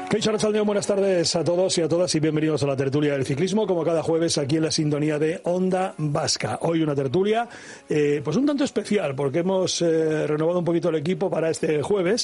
Kaixo Arratsaldeon, buenas tardes a todos y a todas y bienvenidos a la tertulia del ciclismo, como cada jueves aquí en la sintonía de Onda Vasca. Hoy una tertulia pues un tanto especial porque hemos renovado un poquito el equipo para este jueves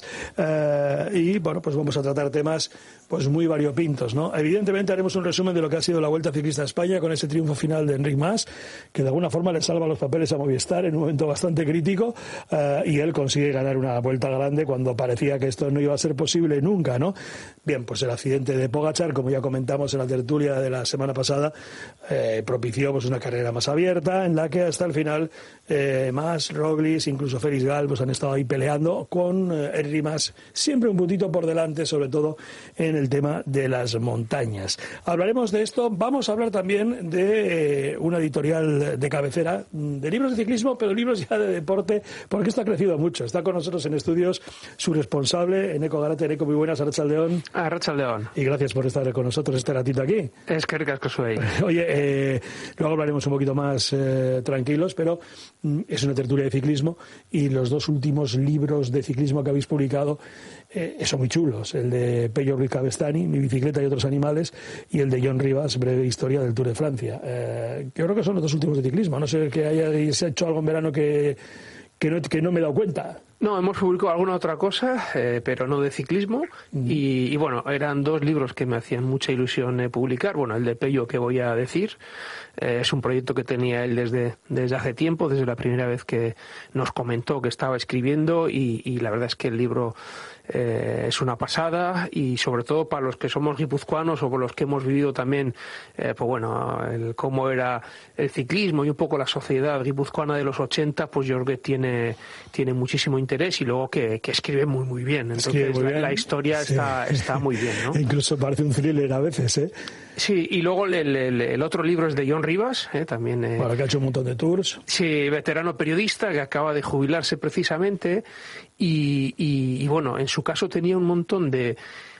y bueno, pues vamos a tratar temas pues muy variopintos, ¿no? Evidentemente haremos un resumen de lo que ha sido la Vuelta Ciclista a España con ese triunfo final de Enric Mas, que de alguna forma le salva los papeles a Movistar en un momento bastante crítico y él consigue ganar una vuelta grande cuando parecía que esto no iba a ser posible nunca, ¿no? Bien, pues el accidente de Pogačar, como ya comentamos en la tertulia de la semana pasada, propició pues una carrera más abierta en la que hasta el final Mas, Roglic, incluso Félix Gal pues han estado ahí peleando con Enric Mas siempre un puntito por delante, sobre todo en el tema de las montañas. Hablaremos de esto, vamos a hablar también de una editorial de cabecera, de libros de ciclismo, pero libros ya de deporte, porque esto ha crecido mucho. Está con nosotros en estudios su responsable, Eneko Garate. Eneko, muy buenas, Arratsaldeon. Arratsaldeon. Y gracias por estar con nosotros este ratito aquí. Es que ricasco soy. Oye, luego hablaremos un poquito más tranquilos, pero es una tertulia de ciclismo y los dos últimos libros de ciclismo que habéis publicado son muy chulos. El de Pello Ruiz Cabestany, Mi bicicleta y otros animales, y el de Jon Rivas, Breve historia del Tour de Francia. Yo creo que son los dos últimos de ciclismo. No sé que hayáis hecho algo en verano que no me he dado cuenta. No, hemos publicado alguna otra cosa, pero no de ciclismo. Y bueno, eran dos libros que me hacían mucha ilusión publicar. Bueno, el de Pello, que voy a decir, es un proyecto que tenía él desde hace tiempo, desde la primera vez que nos comentó que estaba escribiendo, y la verdad es que el libro es una pasada, y sobre todo para los que somos guipuzcoanos o por los que hemos vivido también pues bueno, cómo era el ciclismo y un poco la sociedad guipuzcoana de los 80, pues yo creo que tiene muchísimo interés, y luego que escribe muy muy bien. Entonces muy bien. La historia sí. está muy bien, ¿no? Incluso parece un thriller a veces, ¿eh? Sí, y luego el otro libro es de Jon Rivas, también. Bueno, que ha hecho un montón de tours. Sí, veterano periodista que acaba de jubilarse precisamente, y bueno, en su caso tenía un montón de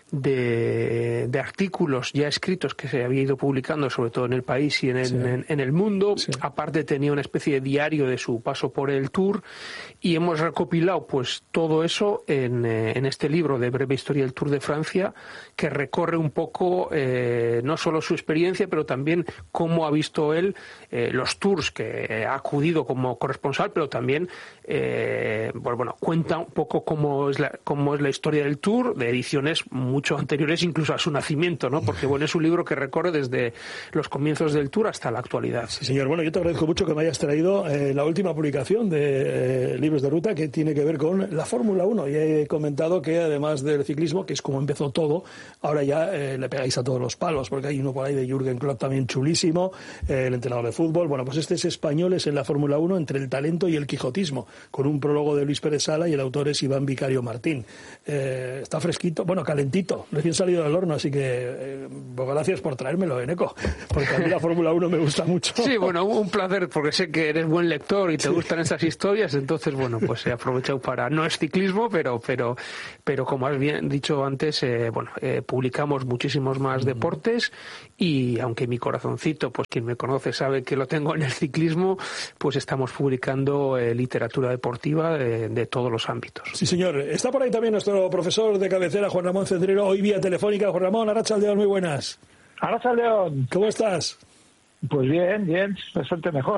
artículos ya escritos que se había ido publicando, sobre todo en El País y en El Mundo. Sí. Aparte tenía una especie de diario de su paso por el Tour, y hemos recopilado pues todo eso en este libro de Breve historia del Tour de Francia, que recorre un poco no solo su experiencia, pero también cómo ha visto él los tours que ha acudido como corresponsal, pero también bueno, cuenta un poco cómo es la historia del Tour, de ediciones mucho anteriores incluso a su nacimiento, ¿no? Porque bueno, es un libro que recorre desde los comienzos del Tour hasta la actualidad. Sí, señor. Bueno, yo te agradezco mucho que me hayas traído la última publicación de libros de ruta, que tiene que ver con la Fórmula 1, y he comentado que además del ciclismo, que es como empezó todo, ahora ya le pegáis a todos los palos, porque hay uno por ahí de Jürgen Klopp también chulísimo, el entrenador de fútbol. Bueno, pues este es Españoles en la Fórmula 1 entre el talento y el quijotismo, con un prólogo de Luis Pérez Sala, y el autor es Iván Vicario Martín. Está fresquito, bueno, calentito, recién salido del horno, así que pues gracias por traérmelo, Eneko, porque a mí la Fórmula 1 me gusta mucho. Sí, bueno, un placer, porque sé que eres buen lector y te gustan estas historias, entonces bueno, pues he aprovechado para, no es ciclismo, pero como has bien dicho antes, publicamos muchísimos más deportes, y aunque mi corazoncito, pues quien me conoce sabe que lo tengo en el ciclismo, pues estamos publicando literatura deportiva de todos los ámbitos. Sí, señor. Está por ahí también nuestro profesor de cabecera, Juan Ramón Cedrero, hoy vía telefónica. Juan Ramón, Arratsaldeon, muy buenas. Arratsaldeon. ¿Cómo estás? Pues bien, bastante mejor.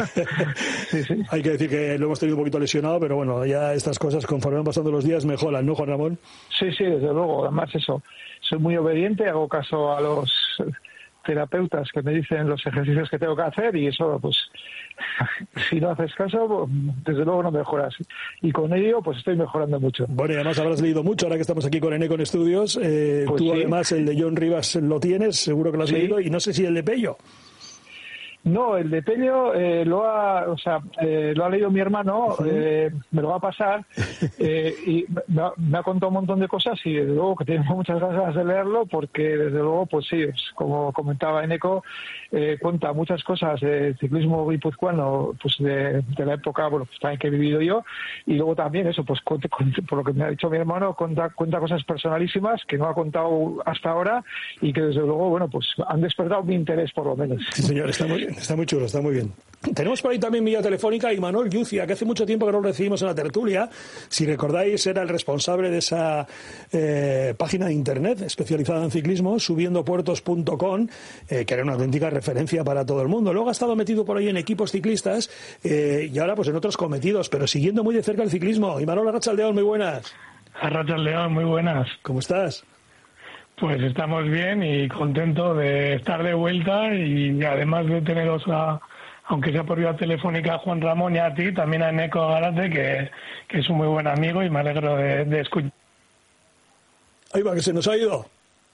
Sí. Hay que decir que lo hemos tenido un poquito lesionado, pero bueno, ya estas cosas conforme van pasando los días mejoran, ¿no, Juan Ramón? Sí, desde luego. Además eso, soy muy obediente, hago caso a los terapeutas que me dicen los ejercicios que tengo que hacer, y eso, pues, si no haces caso, pues, desde luego no mejoras. Y con ello, pues estoy mejorando mucho. Bueno, y además habrás leído mucho, ahora que estamos aquí con Eneko en Estudios. Pues tú sí. Además el de Jon Rivas lo tienes, seguro que lo has leído, y no sé si el de Pello. No, el de Pello lo ha leído mi hermano, me lo va a pasar, y me ha contado un montón de cosas, y desde luego que tengo muchas ganas de leerlo, porque desde luego, pues sí, como comentaba Eneko, cuenta muchas cosas del ciclismo guipuzcoano, pues de la época, bueno, pues también que he vivido yo, y luego también eso, pues por lo que me ha dicho mi hermano, cuenta cosas personalísimas que no ha contado hasta ahora, y que desde luego, bueno, pues han despertado mi interés, por lo menos. Sí, señor, está muy chulo, está muy bien. Tenemos por ahí también vía telefónica a Imanol Yucia, que hace mucho tiempo que no lo recibimos en la tertulia. Si recordáis, era el responsable de esa página de internet especializada en ciclismo, subiendopuertos.com, que era una auténtica referencia para todo el mundo. Luego ha estado metido por ahí en equipos ciclistas y ahora pues en otros cometidos, pero siguiendo muy de cerca el ciclismo. Imanol Arratsaldeon, muy buenas. Arratsaldeon, muy buenas. ¿Cómo estás? Pues estamos bien y contentos de estar de vuelta y además de teneros aunque sea por vía telefónica, a Juan Ramón y a ti, también a Neko Garate, que es un muy buen amigo y me alegro de escuchar. Ahí va, que se nos ha ido.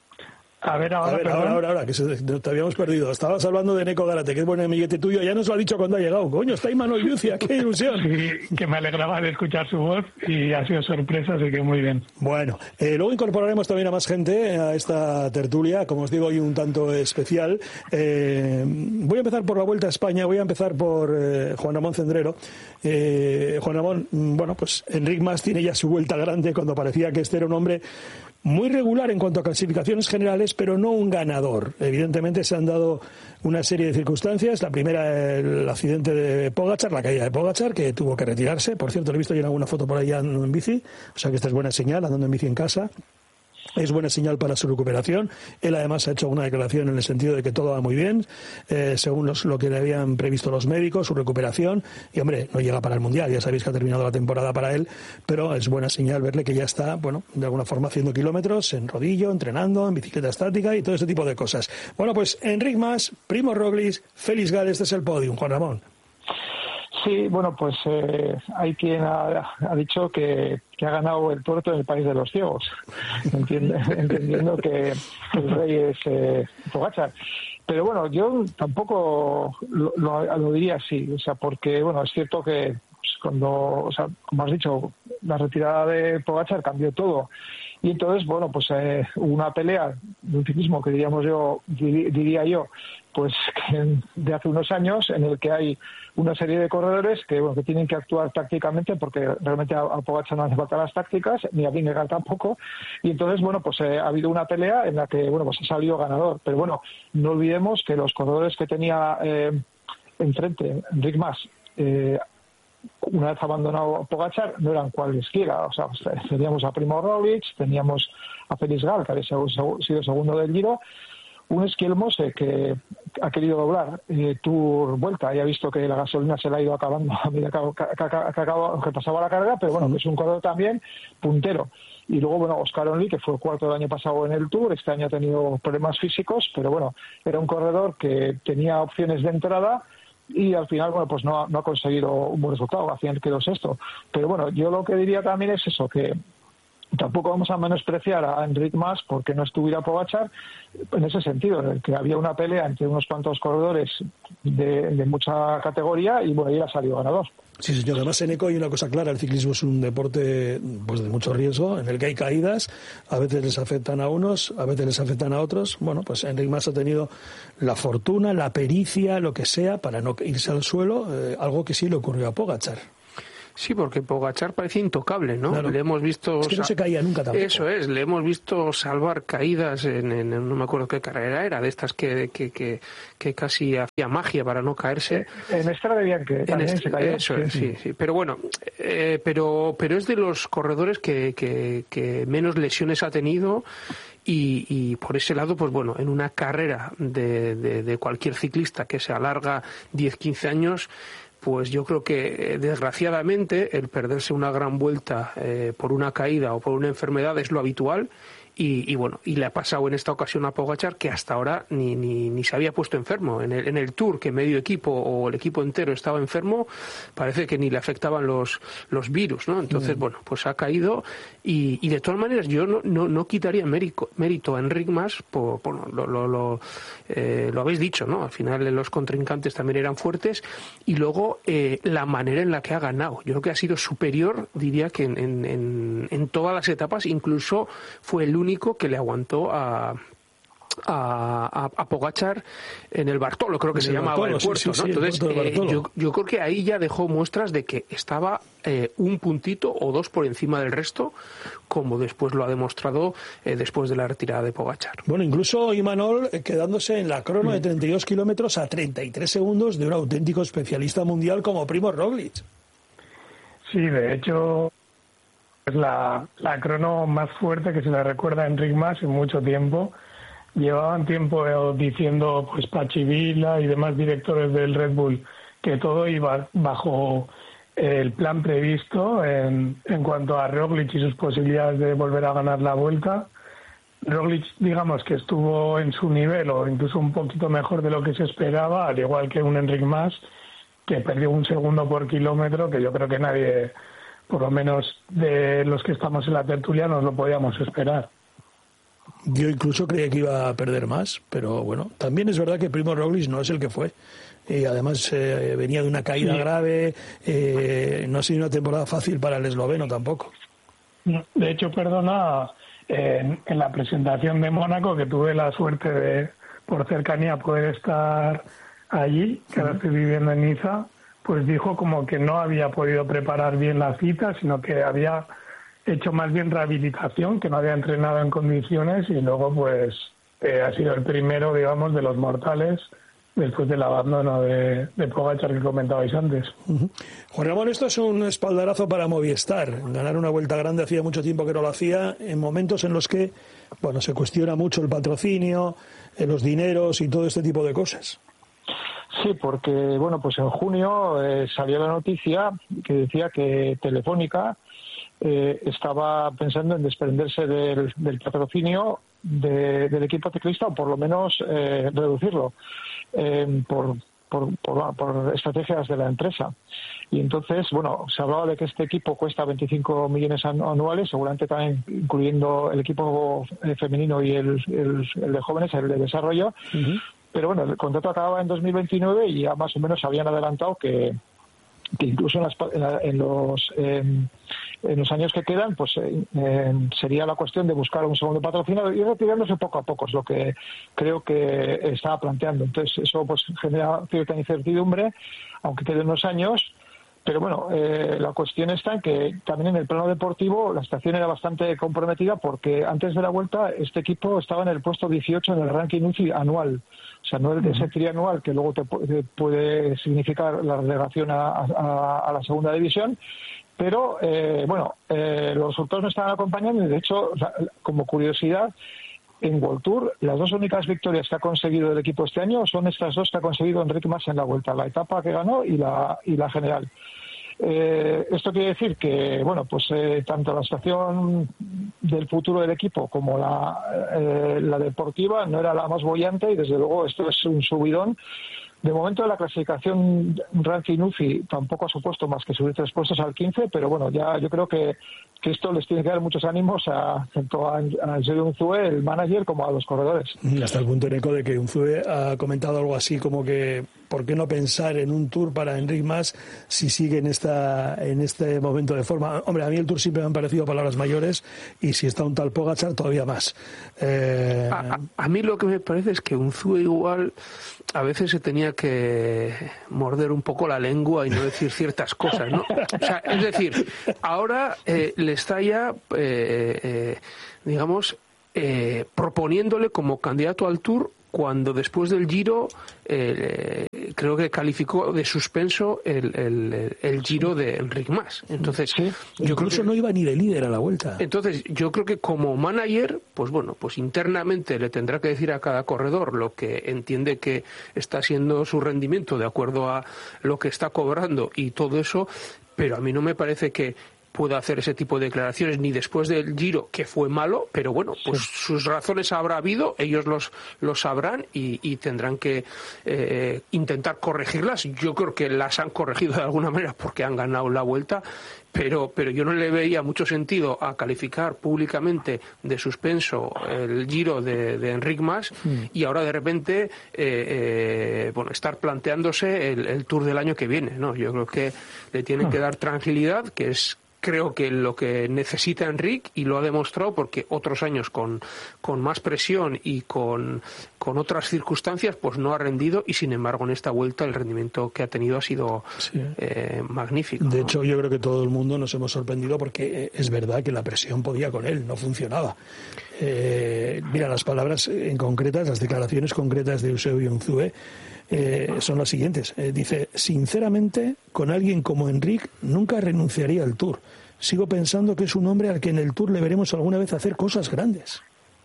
Ahora, que te habíamos perdido. Estabas hablando de Neko Garate, que es buen amiguete tuyo. Ya nos lo ha dicho cuando ha llegado. Coño, está Imanol Yucia, qué ilusión. Sí, que me alegraba de escuchar su voz y ha sido sorpresa, así que muy bien. Bueno, luego incorporaremos también a más gente a esta tertulia, como os digo, hoy un tanto especial. Voy a empezar por la Vuelta a España, voy a empezar por Juan Ramón Cendrero. Juan Ramón, bueno, pues Enric Mas tiene ya su vuelta grande cuando parecía que este era un hombre muy regular en cuanto a clasificaciones generales, pero no un ganador. Evidentemente se han dado una serie de circunstancias. La primera, el accidente de Pogačar, la caída de Pogačar, que tuvo que retirarse. Por cierto, le he visto yo en alguna foto por ahí andando en bici, o sea que esta es buena señal, andando en bici en casa. Es buena señal para su recuperación. Él además ha hecho una declaración en el sentido de que todo va muy bien, según lo que le habían previsto los médicos, su recuperación. Y hombre, no llega para el Mundial, ya sabéis que ha terminado la temporada para él, pero es buena señal verle que ya está, bueno, de alguna forma haciendo kilómetros en rodillo, entrenando, en bicicleta estática y todo ese tipo de cosas. Bueno, pues Enric Mas, Primo Roglic, Félix Gall, este es el podium, Juan Ramón. Sí, bueno, pues hay quien ha dicho que ha ganado el tuerto en el país de los ciegos, entendiendo que el rey es Pogačar. Pero bueno, yo tampoco lo diría así, o sea, porque bueno, es cierto que como has dicho, la retirada de Pogačar cambió todo. Y entonces, bueno, pues hubo una pelea de un ciclismo que diría yo, pues de hace unos años, en el que hay una serie de corredores que tienen que actuar tácticamente, porque realmente a Pogačar no hace falta las tácticas, ni a Vingegaard tampoco. Y entonces, bueno, pues ha habido una pelea en la que, bueno, pues ha salido ganador. Pero bueno, no olvidemos que los corredores que tenía enfrente, Enric Mas, una vez abandonado Pogačar, no eran cualesquiera. O sea, teníamos a Primo Roglic, teníamos a Félix Gall, que había sido segundo del Giro, un esquilmose que ha querido doblar Tour Vuelta y ha visto que la gasolina se le ha ido acabando a medida que pasaba la carga, pero bueno, que es un corredor también puntero. Y luego, bueno, Oscar Onley, que fue el cuarto del año pasado en el Tour, este año ha tenido problemas físicos, pero bueno, era un corredor que tenía opciones de entrada y al final, bueno, pues no ha conseguido un buen resultado, al final quedó sexto. Pero bueno, yo lo que diría también es eso, que tampoco vamos a menospreciar a Enric Mas porque no estuviera Pogačar, en ese sentido, en el que había una pelea entre unos cuantos corredores de mucha categoría y bueno, ahí ha salido ganador. Sí, señor. Además, en ECO hay una cosa clara, el ciclismo es un deporte pues de mucho riesgo, en el que hay caídas, a veces les afectan a unos, a veces les afectan a otros. Bueno, pues Enric Mas ha tenido la fortuna, la pericia, lo que sea, para no irse al suelo, algo que sí le ocurrió a Pogačar. Sí, porque Pogačar parece intocable, ¿no? Claro. Le hemos visto... Es que no se caía nunca tampoco. Eso es, le hemos visto salvar caídas en no me acuerdo qué carrera era, de estas que casi hacía magia para no caerse. En Estrade Bianche también se cayó. Eso es, sí. Pero bueno, pero es de los corredores que menos lesiones ha tenido. Y por ese lado, pues bueno, en una carrera de cualquier ciclista que se alarga 10-15 años, pues yo creo que desgraciadamente el perderse una gran vuelta por una caída o por una enfermedad es lo habitual. Y bueno, y le ha pasado en esta ocasión a Pogačar, que hasta ahora ni se había puesto enfermo. En el Tour, que medio equipo o el equipo entero estaba enfermo, parece que ni le afectaban los virus, ¿no? Entonces, bueno, pues ha caído y de todas maneras yo no quitaría mérito a Enric Mas lo habéis dicho, ¿no? Al final los contrincantes también eran fuertes y luego la manera en la que ha ganado. Yo creo que ha sido superior, diría que en todas las etapas, incluso fue el único que le aguantó a a Pogačar en el Bartolo, creo que se llamaba Bartolo, el puerto, sí, ¿no? Entonces, yo creo que ahí ya dejó muestras de que estaba un puntito o dos por encima del resto, como después lo ha demostrado después de la retirada de Pogačar. Bueno, incluso Imanol quedándose en la crono de 32 kilómetros a 33 segundos de un auténtico especialista mundial como Primož Roglič. Sí, de hecho es la crono más fuerte que se le recuerda a Enric Mas en mucho tiempo. Llevaban tiempo diciendo pues Pachi Vila y demás directores del Red Bull que todo iba bajo el plan previsto en cuanto a Roglič y sus posibilidades de volver a ganar la Vuelta. Roglič, digamos que estuvo en su nivel o incluso un poquito mejor de lo que se esperaba, al igual que un Enric Mas, que perdió 1 segundo por kilómetro, que yo creo que nadie, por lo menos de los que estamos en la tertulia, nos lo podíamos esperar. Yo incluso creía que iba a perder más, pero bueno, también es verdad que Primož Roglič no es el que fue. Y además venía de una caída grave, no ha sido una temporada fácil para el esloveno tampoco. De hecho, perdona, en la presentación de Mónaco, que tuve la suerte de, por cercanía, poder estar allí, que ahora estoy viviendo en Niza, pues dijo como que no había podido preparar bien la cita, sino que había hecho más bien rehabilitación, que no había entrenado en condiciones, y luego pues ha sido el primero, digamos, de los mortales después del abandono de Pogačar que comentabais antes. Juan Ramón, esto es un espaldarazo para Movistar. Ganar una Vuelta grande hacía mucho tiempo que no lo hacía, en momentos en los que bueno, se cuestiona mucho el patrocinio, los dineros y todo este tipo de cosas. Sí, porque bueno, pues en junio salió la noticia que decía que Telefónica estaba pensando en desprenderse del patrocinio del equipo ciclista, o por lo menos reducirlo por estrategias de la empresa. Y entonces, bueno, se hablaba de que este equipo cuesta 25 millones anuales, seguramente también incluyendo el equipo femenino y el de jóvenes, el de desarrollo. Pero bueno, el contrato acababa en 2029 y ya más o menos habían adelantado que incluso en los años que quedan, pues sería la cuestión de buscar un segundo patrocinador y retirándose poco a poco, es lo que creo que estaba planteando. Entonces eso pues genera cierta incertidumbre, aunque queden unos años. Pero bueno, la cuestión está en que también en el plano deportivo la situación era bastante comprometida, porque antes de la Vuelta este equipo estaba en el puesto 18 en el ranking UCI anual. O sea, no el de ese trianual que luego te puede significar la relegación a la segunda división. Pero, los resultados no estaban acompañando y, de hecho, como curiosidad, en World Tour, las dos únicas victorias que ha conseguido el equipo este año son estas dos que ha conseguido Enric Mas en la Vuelta, la etapa que ganó y la general. Esto quiere decir que, bueno, pues tanto la situación del futuro del equipo como la deportiva no era la más bollante, y desde luego esto es un subidón. De momento la clasificación ranking UCI tampoco ha supuesto más que subir 3 puestos al 15, pero bueno, ya yo creo que esto les tiene que dar muchos ánimos tanto a Sergio Unzue, el manager, como a los corredores. Hasta el punto, Neco, de que Unzue ha comentado algo así como que ¿por qué no pensar en un Tour para Enric Mas si sigue en este momento de forma? Hombre, a mí el Tour siempre me han parecido palabras mayores, y si está un tal Pogačar todavía más. A mí lo que me parece es que Unzue igual a veces se tenía que morder un poco la lengua y no decir ciertas cosas, ¿no? O sea, es decir, ahora le está ya, proponiéndole como candidato al Tour, cuando después del Giro creo que calificó de suspenso el Giro de Enric Mas. Entonces, sí, yo creo que no iba ni de líder a la Vuelta. Entonces, yo creo que como manager, pues bueno, pues internamente le tendrá que decir a cada corredor lo que entiende que está siendo su rendimiento de acuerdo a lo que está cobrando y todo eso, pero a mí no me parece que pueda hacer ese tipo de declaraciones ni después del Giro, que fue malo, pero bueno, pues sí, sus razones habrá habido, ellos los sabrán y tendrán que intentar corregirlas. Yo creo que las han corregido de alguna manera porque han ganado la Vuelta, pero yo no le veía mucho sentido a calificar públicamente de suspenso el Giro de Enric Mas y ahora de repente estar planteándose el Tour del año que viene, ¿no? Yo creo que le tienen que dar tranquilidad, que es creo que lo que necesita Enric, y lo ha demostrado porque otros años con más presión y con otras circunstancias pues no ha rendido, y sin embargo en esta vuelta el rendimiento que ha tenido ha sido magnífico. De hecho, yo creo que todo el mundo nos hemos sorprendido porque es verdad que la presión podía con él, no funcionaba. Mira, las palabras en concretas, las declaraciones concretas de Eusebio Unzue son las siguientes. Dice: sinceramente, con alguien como Enric nunca renunciaría al Tour. Sigo pensando que es un hombre al que en el Tour le veremos alguna vez hacer cosas grandes.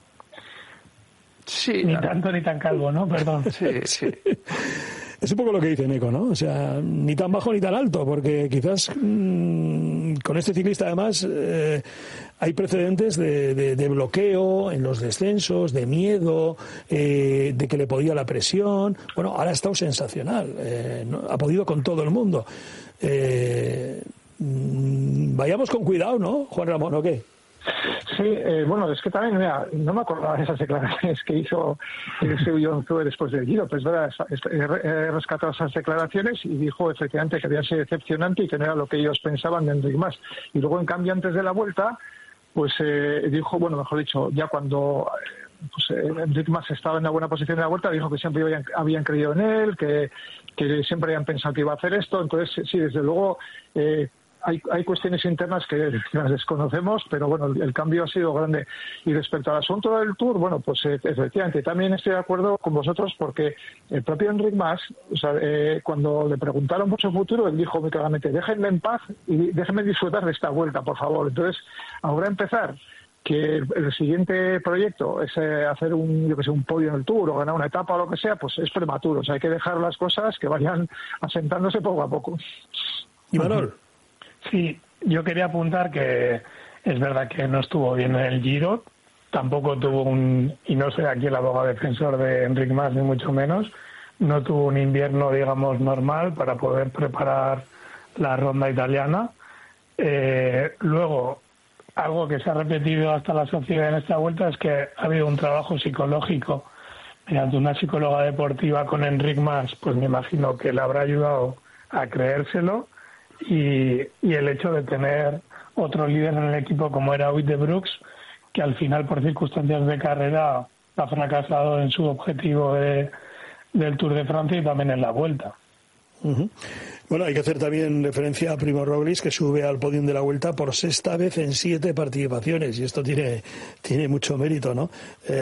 Sí, ni tanto ni tan calvo, ¿no? Perdón. Sí. Es un poco lo que dice Neco, ¿no? O sea, ni tan bajo ni tan alto, porque quizás con este ciclista además hay precedentes de bloqueo en los descensos, de miedo, de que le podía la presión. Bueno, ahora ha estado sensacional, ha podido con todo el mundo. Vayamos con cuidado, ¿no, Juan Ramón, o qué? Sí, bueno, es que también, mira, no me acordaba de esas declaraciones que hizo Eusebio Unzue después del Giro, pues verdad, he rescatado esas declaraciones y dijo efectivamente que había sido decepcionante y que no era lo que ellos pensaban de Enric Mas. Y luego, en cambio, antes de la vuelta, pues dijo, bueno, mejor dicho, ya cuando Enric Mas estaba en una buena posición en la vuelta, dijo que siempre habían creído en él, que siempre habían pensado que iba a hacer esto. Entonces, sí, desde luego... Hay cuestiones internas que las desconocemos, pero bueno, el cambio ha sido grande. Y respecto al asunto del Tour, bueno, pues efectivamente, también estoy de acuerdo con vosotros, porque el propio Enric Mas, o sea, cuando le preguntaron por su futuro, él dijo muy claramente: déjenme en paz y déjenme disfrutar de esta vuelta, por favor. Entonces, ahora empezar que el siguiente proyecto es hacer un podio en el Tour o ganar una etapa o lo que sea, pues es prematuro. O sea, hay que dejar las cosas que vayan asentándose poco a poco. ¿Y Manol? Sí, yo quería apuntar que es verdad que no estuvo bien en el Giro, tampoco tuvo y no soy aquí el abogado defensor de Enric Mas ni mucho menos, no tuvo un invierno, digamos, normal para poder preparar la ronda italiana. Luego, algo que se ha repetido hasta la sociedad en esta vuelta es que ha habido un trabajo psicológico mediante una psicóloga deportiva con Enric Mas, pues me imagino que le habrá ayudado a creérselo. Y el hecho de tener otro líder en el equipo como era Wout de Brooks, que al final por circunstancias de carrera ha fracasado en su objetivo del Tour de Francia y también en la Vuelta. Uh-huh. Bueno, hay que hacer también referencia a Primo Roglic, que sube al podio de la Vuelta por sexta vez en 7 participaciones, y esto tiene mucho mérito, ¿no?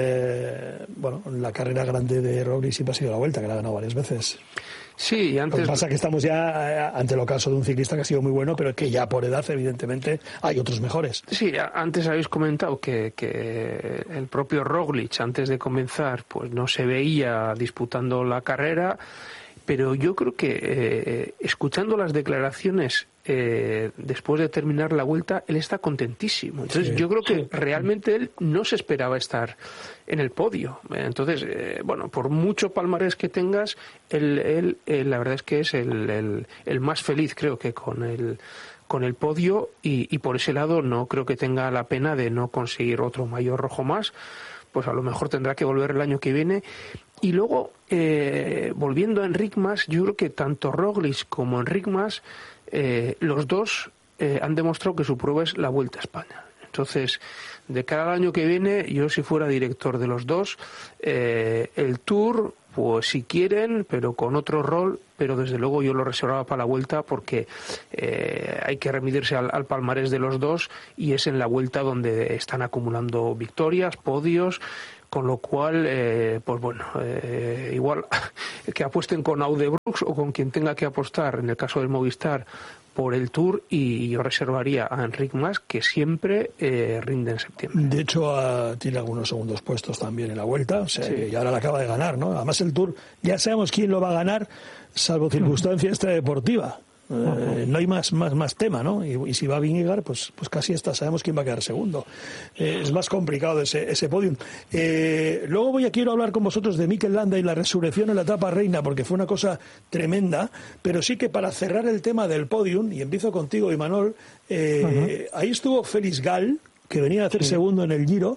Bueno, la carrera grande de Roglic siempre ha sido la Vuelta, que la ha ganado varias veces. Sí, antes... Lo que pasa es que estamos ya ante el ocaso de un ciclista que ha sido muy bueno, pero que ya por edad, evidentemente, hay otros mejores. Sí, antes habéis comentado que el propio Roglic, antes de comenzar, pues no se veía disputando la carrera, pero yo creo que escuchando las declaraciones después de terminar la Vuelta, él está contentísimo. Entonces yo creo que realmente él no se esperaba estar en el podio. Entonces, bueno, por mucho palmarés que tengas, él la verdad es que es el más feliz, creo que con el podio, y por ese lado no creo que tenga la pena de no conseguir otro maillot rojo más. Pues a lo mejor tendrá que volver el año que viene. Y luego, volviendo a Enric Mas, yo creo que tanto Roglic como Enric Mas, los dos han demostrado que su prueba es la Vuelta a España. Entonces, de cara al año que viene, yo si fuera director de los dos, el Tour, pues si quieren, pero con otro rol, pero desde luego yo lo reservaba para la Vuelta, porque hay que remitirse al palmarés de los dos, y es en la Vuelta donde están acumulando victorias, podios, con lo cual, pues bueno, igual que apuesten con Wout de Brooks o con quien tenga que apostar, en el caso del Movistar, por el Tour, y yo reservaría a Enric Mas, que siempre rinde en septiembre. De hecho, tiene algunos segundos puestos también en la Vuelta, o sea, sí. Y ahora la acaba de ganar, ¿no? Además el Tour, ya sabemos quién lo va a ganar, salvo circunstancia extradeportiva. No hay más tema, ¿no? Y si va Vingegaard, pues casi sabemos quién va a quedar segundo. Es más complicado ese podium. Luego quiero hablar con vosotros de Mikel Landa y la resurrección en la etapa reina, porque fue una cosa tremenda, pero sí que para cerrar el tema del podium, y empiezo contigo, Imanol, ahí estuvo Félix Gall, que venía a hacer segundo en el Giro,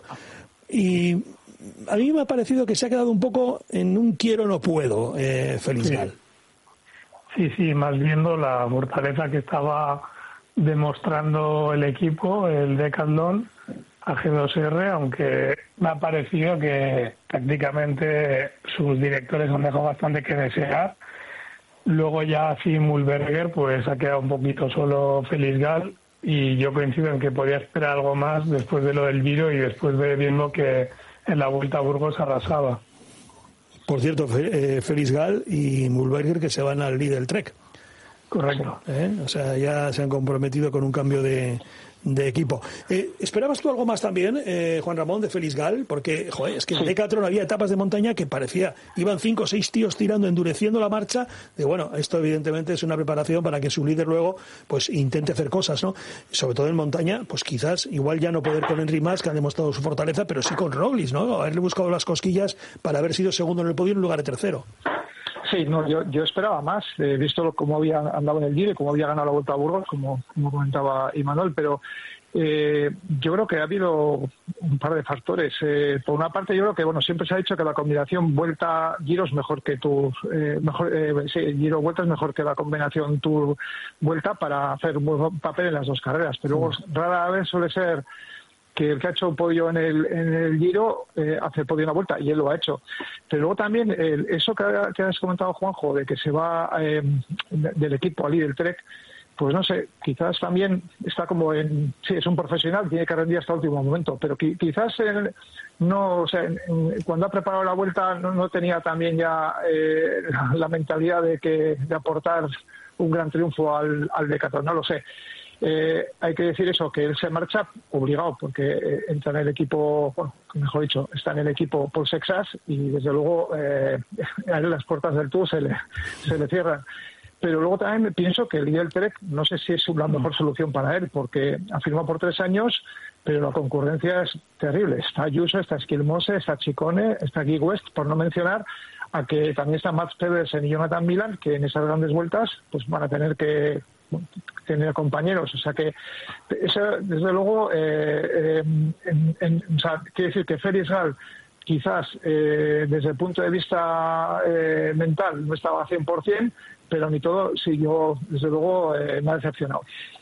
y a mí me ha parecido que se ha quedado un poco en un quiero no puedo, Félix Gall. Sí, más viendo la fortaleza que estaba demostrando el equipo, el Decathlon, a G2R, aunque me ha parecido que tácticamente sus directores han dejado bastante que desear. Luego ya así Mühlberger pues ha quedado un poquito solo Felix Gall, y yo coincido en que podía esperar algo más después de lo del Giro y después de viendo que en la Vuelta a Burgos arrasaba. Por cierto, Felix Gall y Mühlberger que se van al Lidl Trek. Correcto. O sea, ya se han comprometido con un cambio de equipo. ¿Esperabas tú algo más también, Juan Ramón, de Felix Gall? Porque, joder, es que en Decathlon había etapas de montaña que parecía, iban 5 o 6 tíos tirando, endureciendo la marcha, de bueno, esto evidentemente es una preparación para que su líder luego pues intente hacer cosas, ¿no? Sobre todo en montaña, pues quizás, igual ya no poder con Enric Mas, que han demostrado su fortaleza, pero sí con Roglic, ¿no? Haberle buscado las cosquillas para haber sido segundo en el podio en lugar de tercero. Sí, no, yo esperaba más, visto cómo había andado en el Giro y cómo había ganado la Vuelta a Burgos, como comentaba Imanol, pero yo creo que ha habido un par de factores. Por una parte, yo creo que siempre se ha dicho que la combinación Vuelta-Giro es mejor que Giro-Vuelta es mejor que la combinación Tour-Vuelta para hacer un buen papel en las dos carreras, pero luego rara vez suele ser que el que ha hecho un podio en el Giro hace podio en la Vuelta, y él lo ha hecho. Pero luego también eso que has comentado, Juanjo, de que se va del equipo al Lidl Trek, pues no sé, quizás también está como sí, es un profesional, tiene que rendir hasta el último momento, pero quizás cuando ha preparado la Vuelta no tenía también ya la mentalidad de aportar un gran triunfo al Decathlon, no lo sé. Hay que decir eso, que él se marcha obligado, porque entra en el equipo, mejor dicho, está en el equipo Paul Sexas, y desde luego a él las puertas del Tour se le cierran. Pero luego también pienso que el Lidl Trek no sé si es la mejor solución para él, porque ha firmado por 3 años, pero la concurrencia es terrible. Está Ayuso, está Skilmose, está Ciccone, está Guy West, por no mencionar a que también está Mats Pedersen y Jonathan Milan, que en esas grandes vueltas pues van a tener que tener compañeros. O sea que eso, desde luego, quiere decir que Felix Gall quizás desde el punto de vista mental no estaba a 100%, pero ni todo siguió, desde luego, me ha decepcionado.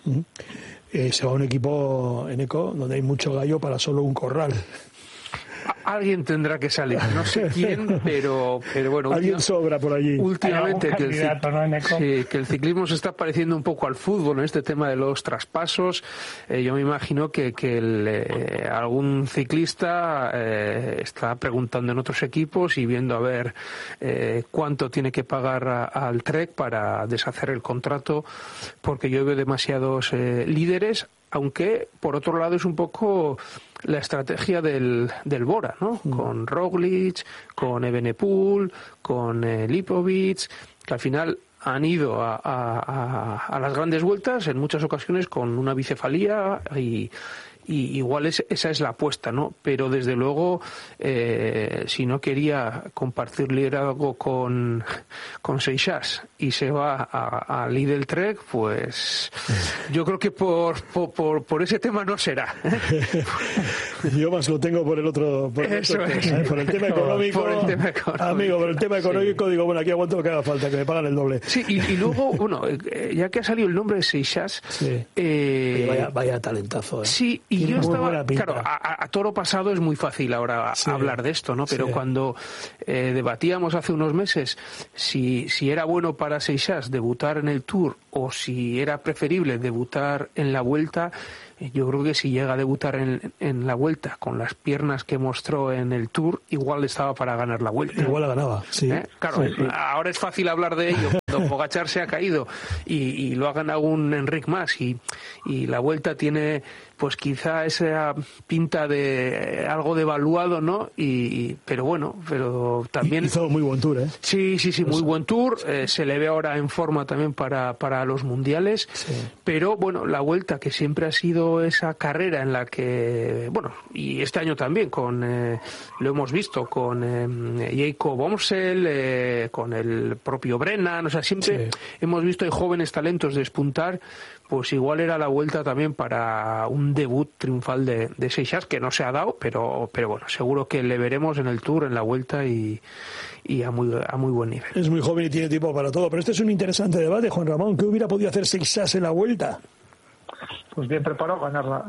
Se va a un equipo, en Eco, donde hay mucho gallo para solo un corral. Alguien tendrá que salir, no sé quién, pero bueno. Alguien sobra por allí. Últimamente que el ciclismo se está pareciendo un poco al fútbol en este tema de los traspasos. Yo me imagino que algún ciclista está preguntando en otros equipos y viendo a ver cuánto tiene que pagar al Trek para deshacer el contrato, porque yo veo demasiados líderes, aunque por otro lado es un poco la estrategia del Bora, ¿no? Con Roglic, con Evenepoel, con Lipovic, que al final han ido a las grandes vueltas en muchas ocasiones con una bicefalía y igual esa es la apuesta, ¿no? Pero desde luego, si no quería compartir liderazgo con Seixas y se va a Lidl Trek, pues yo creo que por ese tema no será. Yo más lo tengo por el otro por el tema económico. Amigo, por el tema económico digo, bueno, aquí aguanto lo que haga falta, que me pagan el doble. Sí, y luego, bueno, ya que ha salido el nombre de Seixas, sí. Vaya talentazo, Sí, y yo estaba, claro, a toro pasado es muy fácil ahora hablar de esto, ¿no? Pero cuando debatíamos hace unos meses si era bueno para Seixas debutar en el Tour o si era preferible debutar en la Vuelta, yo creo que si llega a debutar en la Vuelta con las piernas que mostró en el Tour, igual estaba para ganar la Vuelta. Igual la ganaba, sí. Claro, sí. Ahora es fácil hablar de ello cuando Pogačar se ha caído y lo ha ganado un Enric Mas y la Vuelta tiene pues quizá esa pinta de algo devaluado, ¿no? Pero bueno, pero también hizo muy buen Tour, ¿eh? Sí, muy buen Tour. Se le ve ahora en forma también para los mundiales. Sí. Pero bueno, la Vuelta, que siempre ha sido esa carrera en la que, bueno, y este año también lo hemos visto con Jacob Omsel, con el propio Brennan, o sea, siempre hemos visto hay jóvenes talentos despuntar. Pues igual era la Vuelta también para un debut triunfal de Seixas, que no se ha dado, pero bueno, seguro que le veremos en el Tour, en la Vuelta y a muy buen nivel. Es muy joven y tiene tiempo para todo, pero este es un interesante debate, Juan Ramón. ¿Qué hubiera podido hacer Seixas en la Vuelta? pues bien preparado a ganarla.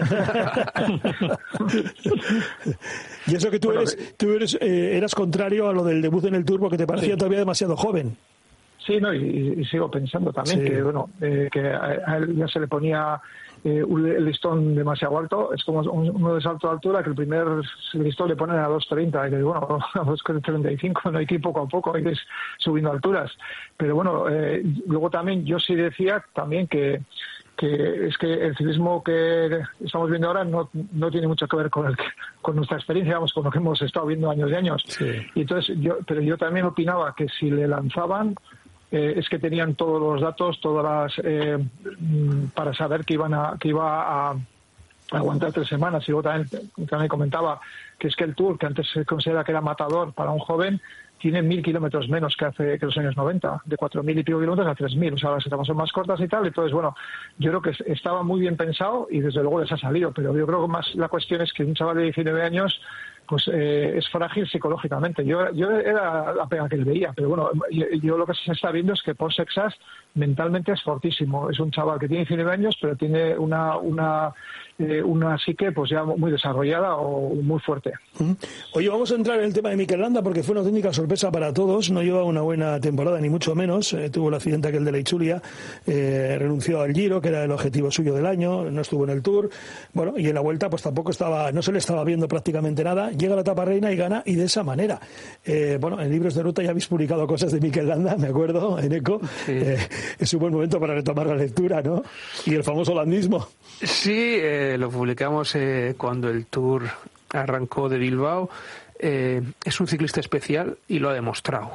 Y eso que tú eras contrario a lo del debut en el Tour porque te parecía todavía demasiado joven. Sí, no, y sigo pensando también que bueno, que a él ya se le ponía el listón demasiado alto. Es como uno de salto de altura que el primer listón le ponen a 2.30 y que bueno, a 2.35 no hay que ir poco a poco, hay que ir subiendo alturas. Pero bueno, luego también yo sí decía también que es que el ciclismo que estamos viendo ahora no tiene mucho que ver con nuestra experiencia, vamos, con lo que hemos estado viendo años y años. Sí. Y entonces yo también opinaba que si le lanzaban es que tenían todos los datos, todas las para saber que iba a aguantar 3 semanas. Y luego también comentaba que es que el Tour, que antes se considera que era matador para un joven, tiene 1.000 kilómetros menos que los años 90, de 4.000 y pico kilómetros a 3.000, o sea, las etapas son más cortas y tal. Entonces, bueno, yo creo que estaba muy bien pensado y desde luego les ha salido, pero yo creo que más la cuestión es que un chaval de 19 años pues es frágil psicológicamente. Yo era la pega que le veía, pero bueno, yo lo que se está viendo es que Pol Sexas mentalmente es fortísimo. Es un chaval que tiene 19 años, pero tiene una psique pues ya muy desarrollada o muy fuerte. Oye, vamos a entrar en el tema de Mikel Landa porque fue una auténtica sorpresa para todos. No lleva una buena temporada, ni mucho menos. Tuvo el accidente aquel de la Itzulia, renunció al Giro, que era el objetivo suyo del año, no estuvo en el Tour. Bueno, y en la Vuelta pues tampoco no se le estaba viendo prácticamente nada. Llega a la etapa reina y gana, y de esa manera. Bueno, en Libros de Ruta ya habéis publicado cosas de Mikel Landa, me acuerdo, en ECO. Sí. Es un buen momento para retomar la lectura, ¿no? Y el famoso landismo. Sí, lo publicamos cuando el Tour arrancó de Bilbao. Es un ciclista especial y lo ha demostrado.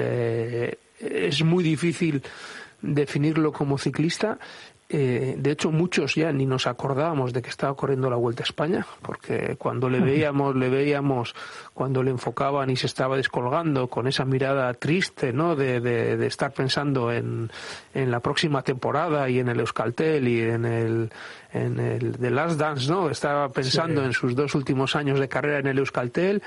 Es muy difícil definirlo como ciclista. De hecho, muchos ya ni nos acordábamos de que estaba corriendo la Vuelta a España, porque cuando le veíamos cuando le enfocaban y se estaba descolgando con esa mirada triste, ¿no? de estar pensando en la próxima temporada y en el Euskaltel y en el The Last Dance, ¿no? Estaba pensando en sus 2 últimos años de carrera en el Euskaltel,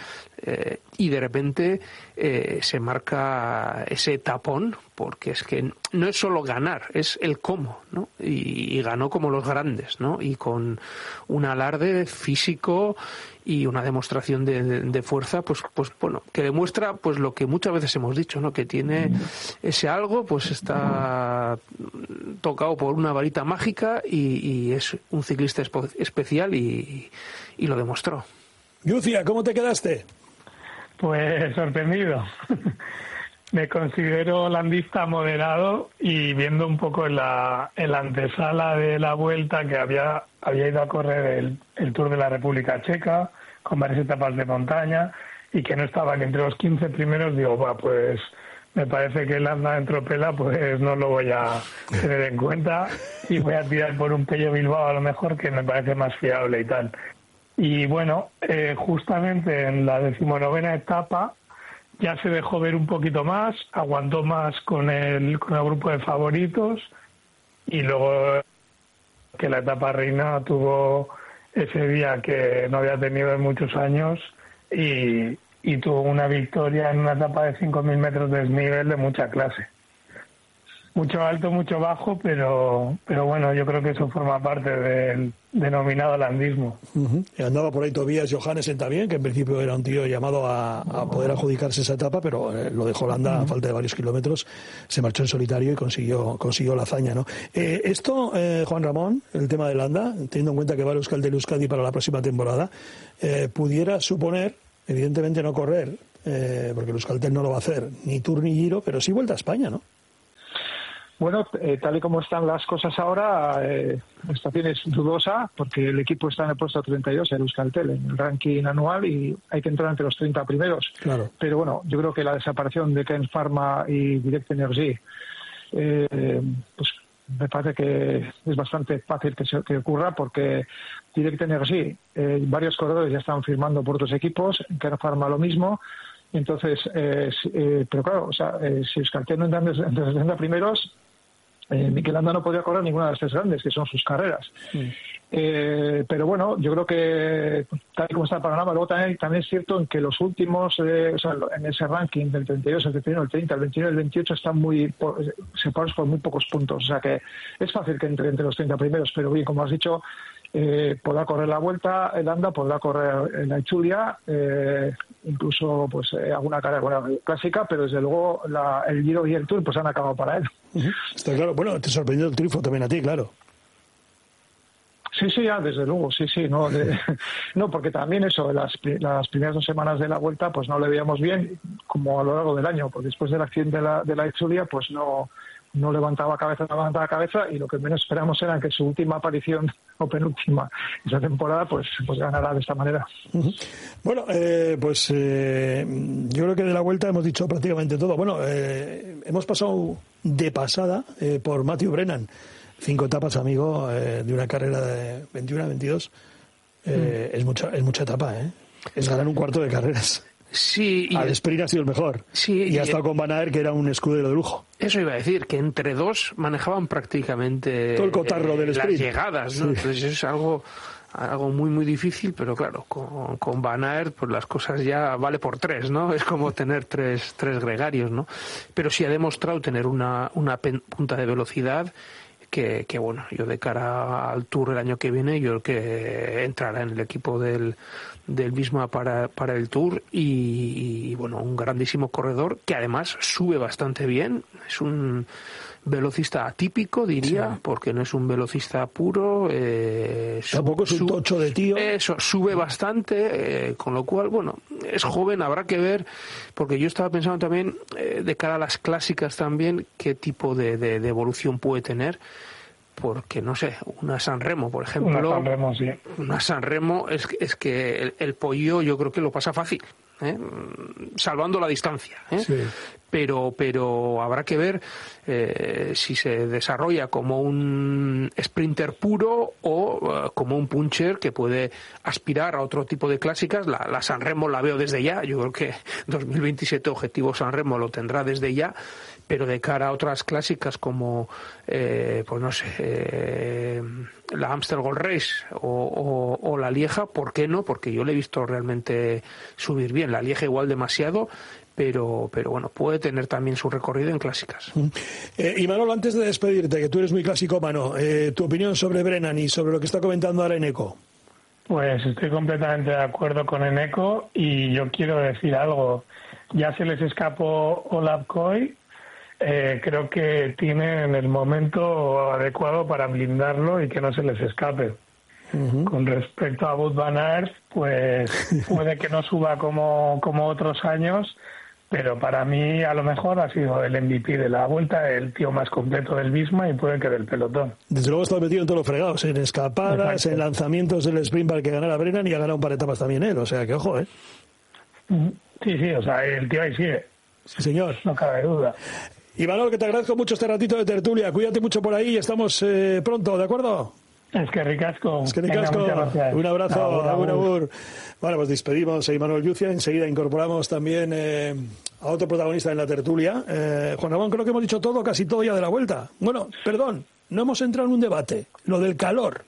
y de repente se marca ese tapón, porque es que no es solo ganar, es el cómo, ¿no? Y ganó como los grandes, ¿no? Y con un alarde físico y una demostración de fuerza, pues bueno, que demuestra pues lo que muchas veces hemos dicho, ¿no? Que tiene ese algo, pues está tocado por una varita mágica y es un ciclista especial y lo demostró. Yucia, ¿cómo te quedaste? Pues sorprendido. Me considero landista moderado y viendo un poco en la antesala de la Vuelta que había ido a correr el Tour de la República Checa con varias etapas de montaña y que no estaban entre los 15 primeros, digo, pues me parece que el Landa en Tropela pues no lo voy a tener en cuenta y voy a tirar por un Pello Bilbao a lo mejor, que me parece más fiable y tal. Y bueno, justamente en la 19ª etapa ya se dejó ver un poquito más, aguantó más con el grupo de favoritos y luego que la etapa reina tuvo ese día que no había tenido en muchos años y tuvo una victoria en una etapa de 5.000 metros de desnivel de mucha clase. Mucho alto, mucho bajo, pero bueno, yo creo que eso forma parte del denominado landismo. Y andaba por ahí Tobias Johannessen también, que en principio era un tío llamado a poder adjudicarse esa etapa, pero lo dejó Landa a falta de varios kilómetros, se marchó en solitario y consiguió la hazaña, ¿no? Esto, Juan Ramón, el tema de Landa, teniendo en cuenta que va al Euskaltel Euskadi para la próxima temporada, pudiera suponer, evidentemente no correr, porque el Euskaltel no lo va a hacer, ni Tour ni Giro, pero sí Vuelta a España, ¿no? Bueno, tal y como están las cosas ahora, la situación es dudosa porque el equipo está en el puesto 32 en Euskaltel, en el ranking anual, y hay que entrar entre los 30 primeros. Claro. Pero bueno, yo creo que la desaparición de Ken Pharma y Direct Energy, pues me parece que es bastante fácil que ocurra, porque Direct Energy, varios corredores ya están firmando por otros equipos, Ken Pharma lo mismo. Entonces, pero claro, o sea, si Euskaltel no entra entre los 30 primeros, Mikel Landa no podía correr ninguna de las tres grandes, que son sus carreras. Pero bueno, yo creo que tal y como está el panorama, luego también es cierto en que los últimos, en ese ranking del 32, el 31, el 30, el 29 y el 28 están muy separados por muy pocos puntos. O sea que es fácil que entre los 30 primeros, pero bien, como has dicho, podrá correr la Vuelta, el Landa, podrá correr la Itzulia, incluso pues alguna carrera clásica, pero desde luego el Giro y el Tour pues han acabado para él. Está claro. Bueno, te sorprendió el triunfo también a ti, claro. Sí, desde luego, sí, no, porque también eso, las primeras 2 semanas de la Vuelta, pues no le veíamos bien, como a lo largo del año, pues después del accidente de la Itzulia, pues no levantaba cabeza, y lo que menos esperamos era que su última aparición, o penúltima, esa temporada, pues ganara de esta manera. Bueno, pues yo creo que de la Vuelta hemos dicho prácticamente todo. Bueno, hemos pasado de pasada por Matthew Brennan. 5 etapas, amigo, de una carrera de 21 a 22. Es mucha etapa, ¿eh? Es ganar un cuarto de carreras. Sí. Al sprint ha sido el mejor. Sí. Y ha estado con Van Aert, que era un escudero de lujo. Eso iba a decir, que entre dos manejaban prácticamente todo el cotarro del sprint. Las llegadas, ¿no? Sí. Entonces es algo muy muy difícil, pero claro, con Van Aert pues las cosas ya vale por 3, ¿no? Es como tener tres gregarios, ¿no? Pero sí ha demostrado tener una punta de velocidad que bueno, yo de cara al Tour el año que viene, yo creo que entrará en el equipo del Visma para el Tour, y bueno, un grandísimo corredor que además sube bastante bien. Es un velocista atípico, diría, sí, porque no es un velocista puro. Tampoco es un tocho de tío. Eso, sube bastante, con lo cual, bueno, es joven, habrá que ver, porque yo estaba pensando también, de cara a las clásicas también, qué tipo de evolución puede tener. Porque, no sé, una San Remo, por ejemplo. Una San Remo, sí. Una San Remo es que el pollo yo creo que lo pasa fácil, salvando la distancia. Sí. Pero habrá que ver si se desarrolla como un sprinter puro o como un puncher que puede aspirar a otro tipo de clásicas. La San Remo la veo desde ya. Yo creo que 2027 objetivo San Remo lo tendrá desde ya. Pero de cara a otras clásicas como, pues no sé, la Amstel Gold Race o la Lieja, ¿por qué no? Porque yo le he visto realmente subir bien. La Lieja igual demasiado, pero bueno, puede tener también su recorrido en clásicas. Y Manolo, antes de despedirte, que tú eres muy clasicómano, tu opinión sobre Brennan y sobre lo que está comentando ahora Eneco. Pues estoy completamente de acuerdo con Eneco, y yo quiero decir algo. Ya se les escapó Olav Koy. Creo que tienen el momento adecuado para blindarlo y que no se les escape. Con respecto a Wout van Aert, pues puede que no suba como otros años, pero para mí a lo mejor ha sido el MVP de la Vuelta, el tío más completo del Visma, y puede que del pelotón. Desde luego está metido en todos los fregados, en escapadas, exacto, en lanzamientos del sprint para que ganara Brennan, y ha ganado un par de etapas también él, o sea que ojo, Sí, o sea, el tío ahí sigue. Sí, señor. No cabe duda. Y Manolo, que te agradezco mucho este ratito de tertulia. Cuídate mucho por ahí y estamos pronto, ¿de acuerdo? Es que ricasco. Un abrazo. Agur. Bueno, pues despedimos a Imanol Yucia. Enseguida incorporamos también a otro protagonista en la tertulia. Juan Ramón, creo que hemos dicho todo, casi todo ya de la Vuelta. Bueno, perdón, no hemos entrado en un debate. Lo del calor,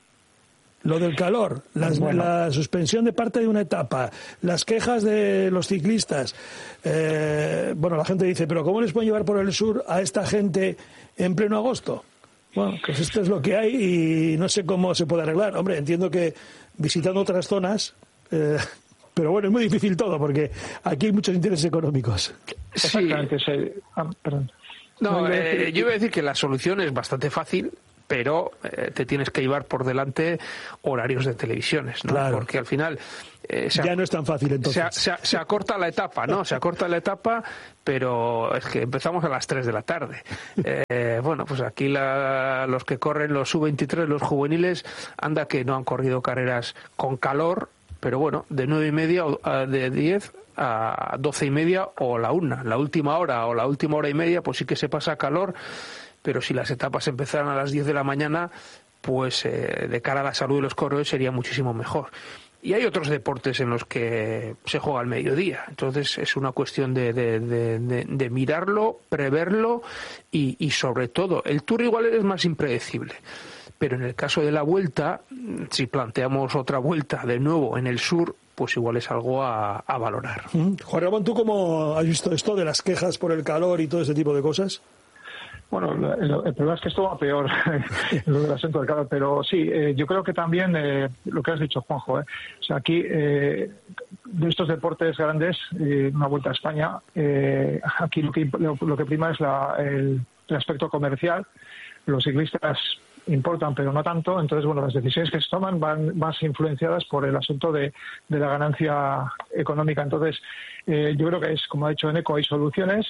la suspensión de parte de una etapa, las quejas de los ciclistas. Bueno, la gente dice, pero ¿cómo les pueden llevar por el sur a esta gente en pleno agosto? Bueno, pues esto es lo que hay y no sé cómo se puede arreglar. Hombre, entiendo que visitando otras zonas, pero bueno, es muy difícil todo porque aquí hay muchos intereses económicos. Exactamente, sí. Perdón. No, yo iba a decir que la solución es bastante fácil, pero te tienes que llevar por delante horarios de televisiones, ¿no? Claro. Porque al final ya no es tan fácil entonces. Se acorta la etapa, ¿no? Se acorta la etapa, pero es que empezamos a las 3 de la tarde. Bueno, pues aquí los que corren los sub-23, los juveniles, anda que no han corrido carreras con calor, pero bueno, de 9:30 de 10 a 12:30 o la 1. La última hora o la última hora y media, pues sí que se pasa calor. Pero si las etapas empezaran a las 10 de la mañana, pues de cara a la salud de los corredores sería muchísimo mejor. Y hay otros deportes en los que se juega al mediodía. Entonces es una cuestión de mirarlo, preverlo y sobre todo, el Tour igual es más impredecible. Pero en el caso de la Vuelta, si planteamos otra vuelta de nuevo en el sur, pues igual es algo a valorar. Juan Ramón, ¿tú cómo has visto esto de las quejas por el calor y todo ese tipo de cosas? Bueno, el problema es que esto va peor, lo del asunto del calor, pero sí, yo creo que también lo que has dicho, Juanjo, o sea, aquí de estos deportes grandes, una Vuelta a España, aquí lo que prima es el aspecto comercial. Los ciclistas importan, pero no tanto. Entonces, bueno, las decisiones que se toman van más influenciadas por el asunto de la ganancia económica. Entonces, yo creo que es, como ha dicho Eneco, hay soluciones.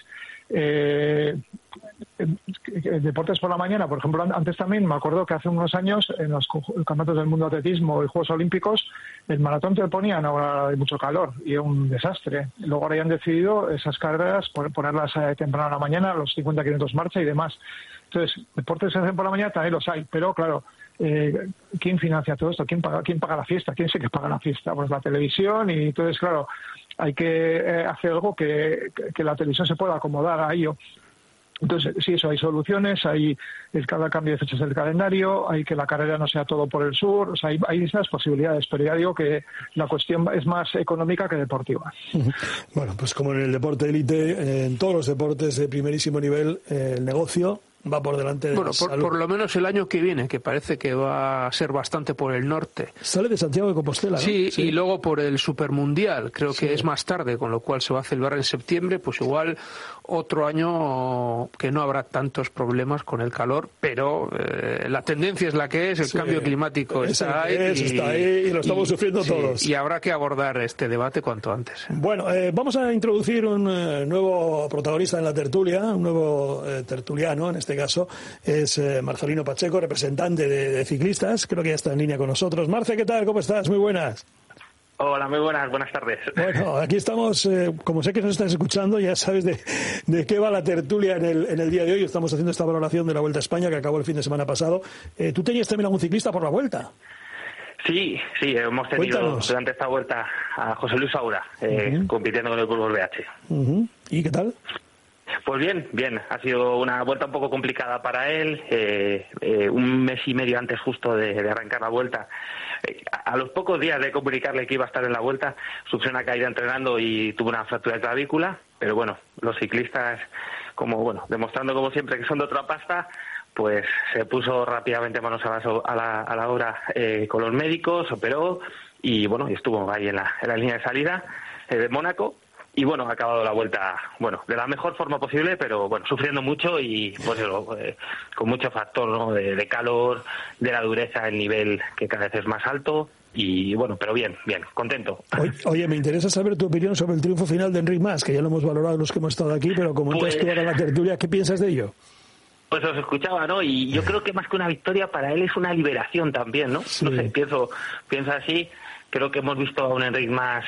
Deportes por la mañana, por ejemplo, antes también me acuerdo que hace unos años en los campeonatos del mundo de atletismo y Juegos Olímpicos el maratón te ponían ahora de mucho calor y es un desastre. Luego ahora ya han decidido esas carreras ponerlas temprano a la mañana, los 50 kilómetros marcha y demás. Entonces, deportes se hacen por la mañana también los hay, pero claro, ¿quién financia todo esto? ¿Quién paga la fiesta? ¿Quién sé que paga la fiesta? Pues la televisión. Y entonces, claro, hay que hacer algo que la televisión se pueda acomodar a ello. Entonces, sí, eso, hay soluciones, hay cada cambio de fechas del calendario, hay que la carrera no sea todo por el sur, o sea, hay esas posibilidades, pero ya digo que la cuestión es más económica que deportiva. Bueno, pues como en el deporte élite, en todos los deportes de primerísimo nivel, el negocio va por delante de la salud. Por lo menos el año que viene, que parece que va a ser bastante por el norte. Sale de Santiago de Compostela, ¿no? Sí, y luego por el Supermundial, creo que es más tarde, con lo cual se va a celebrar en septiembre, pues igual otro año que no habrá tantos problemas con el calor, pero la tendencia es la que es, el cambio climático está ahí y lo estamos sufriendo todos. Y habrá que abordar este debate cuanto antes. Bueno, vamos a introducir un nuevo protagonista en la tertulia, un nuevo tertuliano, en este caso es Marcelino Pacheco, representante de ciclistas, creo que ya está en línea con nosotros. Marce, ¿qué tal? ¿Cómo estás? Muy buenas. Hola, muy buenas tardes. Bueno, aquí estamos, como sé que nos estás escuchando, ya sabes de qué va la tertulia en el día de hoy. Estamos haciendo esta valoración de la Vuelta a España que acabó el fin de semana pasado. ¿Tú tenías también algún ciclista por la Vuelta? Sí, hemos tenido durante esta Vuelta a José Luis Saura, compitiendo con el Burgos BH. ¿Y qué tal? Pues bien. Ha sido una vuelta un poco complicada para él. Un mes y medio antes justo de arrancar la vuelta, a los pocos días de comunicarle que iba a estar en la vuelta, sufrió una caída entrenando y tuvo una fractura de clavícula. Pero bueno, los ciclistas, demostrando como siempre que son de otra pasta, pues se puso rápidamente manos a la obra con los médicos, operó y estuvo ahí en la línea de salida de Mónaco. Y ha acabado la vuelta, de la mejor forma posible, pero sufriendo mucho y con mucho factor, ¿no? de calor, de la dureza, el nivel que cada vez es más alto y pero bien, contento. Oye, me interesa saber tu opinión sobre el triunfo final de Enric Mas, que ya lo hemos valorado los que hemos estado aquí, pero como entras tú ahora en la tertulia, ¿qué piensas de ello? Pues os escuchaba, ¿no? Y yo creo que más que una victoria para él es una liberación también, ¿no? Sí. No sé, pienso así. Creo que hemos visto a un Enric Mas,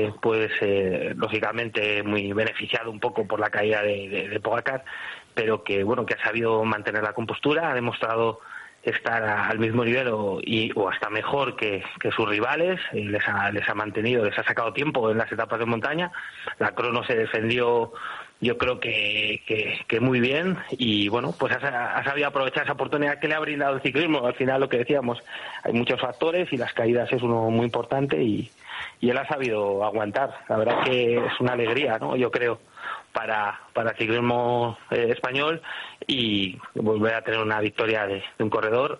lógicamente muy beneficiado un poco por la caída de Pogačar, pero que ha sabido mantener la compostura, ha demostrado estar al mismo nivel o hasta mejor que sus rivales, les ha mantenido, les ha sacado tiempo en las etapas de montaña. La crono se defendió, yo creo que muy bien y ha sabido aprovechar esa oportunidad que le ha brindado el ciclismo. Al final, lo que decíamos, hay muchos factores y las caídas es uno muy importante y él ha sabido aguantar. La verdad que es una alegría, ¿no? Yo creo para el ciclismo español y volver a tener una victoria de un corredor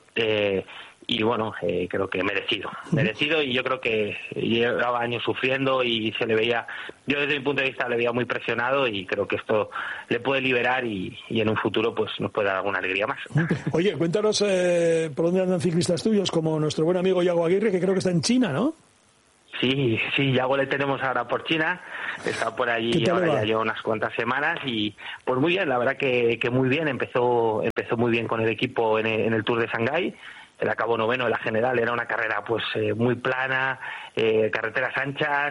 creo que merecido y yo creo que llevaba años sufriendo y se le veía, yo desde mi punto de vista le veía muy presionado y creo que esto le puede liberar y en un futuro pues nos puede dar alguna alegría más. Oye, cuéntanos por dónde andan ciclistas tuyos como nuestro buen amigo Yago Aguirre, que creo que está en China, ¿no? Sí, Yago le tenemos ahora por China, está por allí ahora ya lleva unas cuantas semanas y pues muy bien, la verdad que muy bien, empezó muy bien con el equipo en el Tour de Shanghái. Él acabó noveno en la general, era una carrera pues muy plana, carreteras anchas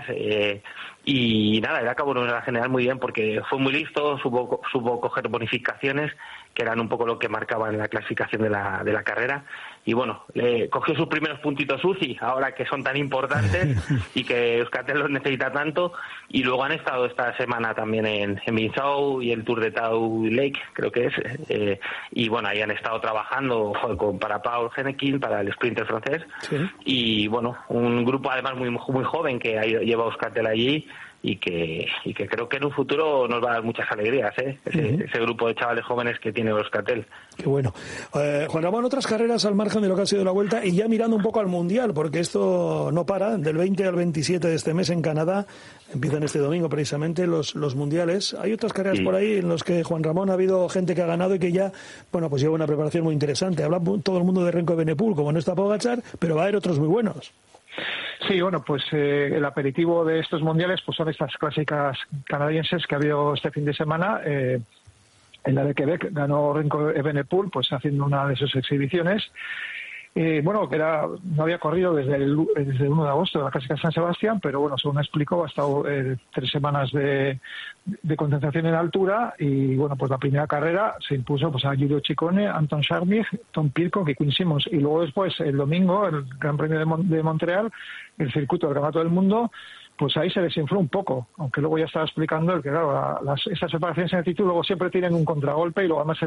y nada, él acabó noveno en la general muy bien porque fue muy listo, supo coger bonificaciones que eran un poco lo que marcaban la clasificación de la carrera bueno, cogió sus primeros puntitos UCI, ahora que son tan importantes y que Euskaltel los necesita tanto, y luego han estado esta semana también en Binzhou y el Tour de Tau Lake, creo que es, y bueno, ahí han estado trabajando para Paul Hennequin, para el sprinter francés, sí. Y bueno, un grupo además muy joven que lleva Euskaltel allí, y que creo que en un futuro nos va a dar muchas alegrías, ese grupo de chavales jóvenes que tiene Euskaltel. Qué bueno. Juan Ramón, otras carreras al margen de lo que ha sido la Vuelta, y ya mirando un poco al Mundial, porque esto no para, del 20 al 27 de este mes en Canadá, empiezan este domingo precisamente los mundiales. Hay otras carreras por ahí en los que, Juan Ramón, ha habido gente que ha ganado y que ya, bueno, pues lleva una preparación muy interesante. Habla todo el mundo de Remco Evenepoel, como no está Pogačar, pero va a haber otros muy buenos. Sí, bueno, pues el aperitivo de estos mundiales pues son estas clásicas canadienses que ha habido este fin de semana. En la de Quebec ganó Remco Evenepoel, pues haciendo una de sus exhibiciones. Bueno, no había corrido desde el 1 de agosto de la Clásica San Sebastián, pero bueno, según explicó, ha estado 3 semanas de concentración en altura, y bueno, pues la primera carrera se impuso pues a Giulio Ciccone, Anton Charmig, Tom Pidcock y Quinn Simmons, y luego después el domingo, el Gran Premio de Montreal, el circuito del Campeonato del Mundo, pues ahí se desinfló un poco, aunque luego ya estaba explicando el que, claro, estas separaciones en altitud luego siempre tienen un contragolpe, y luego además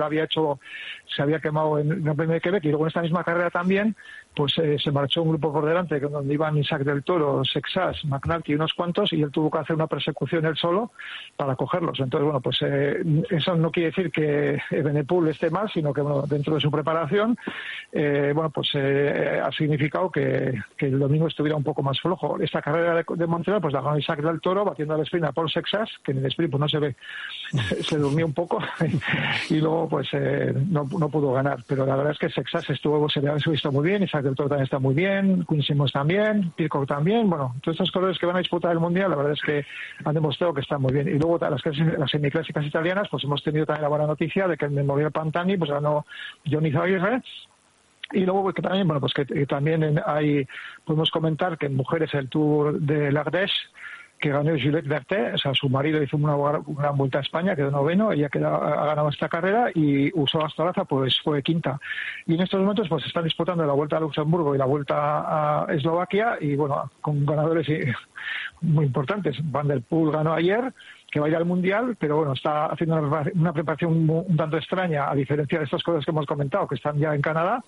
se había quemado en el Gran Premio de Quebec, y luego en esta misma carrera también, pues se marchó un grupo por delante, donde iban Isaac del Toro, Sexas, McNulty y unos cuantos, y él tuvo que hacer una persecución él solo para cogerlos. Entonces, bueno, pues eso no quiere decir que Evenepoel esté mal, sino que, bueno, dentro de su preparación, bueno, pues ha significado que el domingo estuviera un poco más flojo. Esta carrera de Montreal pues la ganó Isaac del Toro, batiendo al sprint a Paul Sexas, que en el sprint pues no se ve, se durmió un poco y luego pues no pudo ganar, pero la verdad es que Sexas se había visto muy bien, Isaac del Toro también está muy bien, Quinn Simmons también, Pidcock también, bueno, todos estos corredores que van a disputar el Mundial, la verdad es que han demostrado que están muy bien. Y luego las semiclásicas italianas, pues hemos tenido también la buena noticia de que en Memorial Pantani pues ganó Johnny Zaguirre. Y luego que también, bueno, pues que también podemos comentar que en mujeres el Tour de l'Ardèche, que ganó Juliette Berthet, o sea, su marido hizo una gran vuelta a España, quedó noveno, ella ha ganado esta carrera, y Ursula Stolaza pues fue quinta. Y en estos momentos pues están disputando la Vuelta a Luxemburgo y la Vuelta a Eslovaquia, y bueno, con ganadores muy importantes. Van der Poel ganó ayer, que va a ir al Mundial, pero bueno, está haciendo una preparación un tanto extraña, a diferencia de estas cosas que hemos comentado, que están ya en Canadá.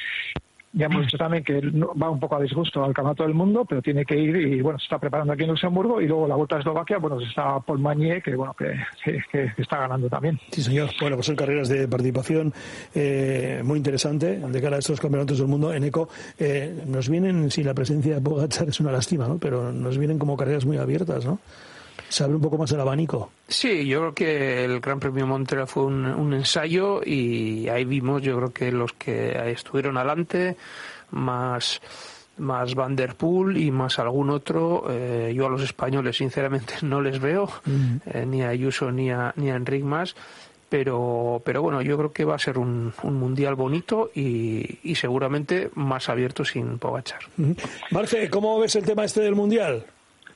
Ya hemos dicho también que va un poco a disgusto al Campeonato del Mundo, pero tiene que ir, y bueno, se está preparando aquí en Luxemburgo, y luego la Vuelta a Eslovaquia, bueno, está Paul Magnier, que bueno, que está ganando también. Sí, señor. Bueno, pues son carreras de participación muy interesante de cara a estos Campeonatos del Mundo. En ECO nos vienen, si la presencia de Pogačar es una lástima, ¿no? Pero nos vienen como carreras muy abiertas, ¿no? Se abre un poco más el abanico. Sí, yo creo que el Gran Premio de Montreal fue un ensayo, y ahí vimos, yo creo que los que estuvieron adelante, más Van der Poel y más algún otro, yo a los españoles sinceramente no les veo, ni a Ayuso ni a Enric Mas, pero bueno, yo creo que va a ser un mundial bonito y seguramente más abierto sin Pogačar. Marce, ¿cómo ves el tema este del mundial?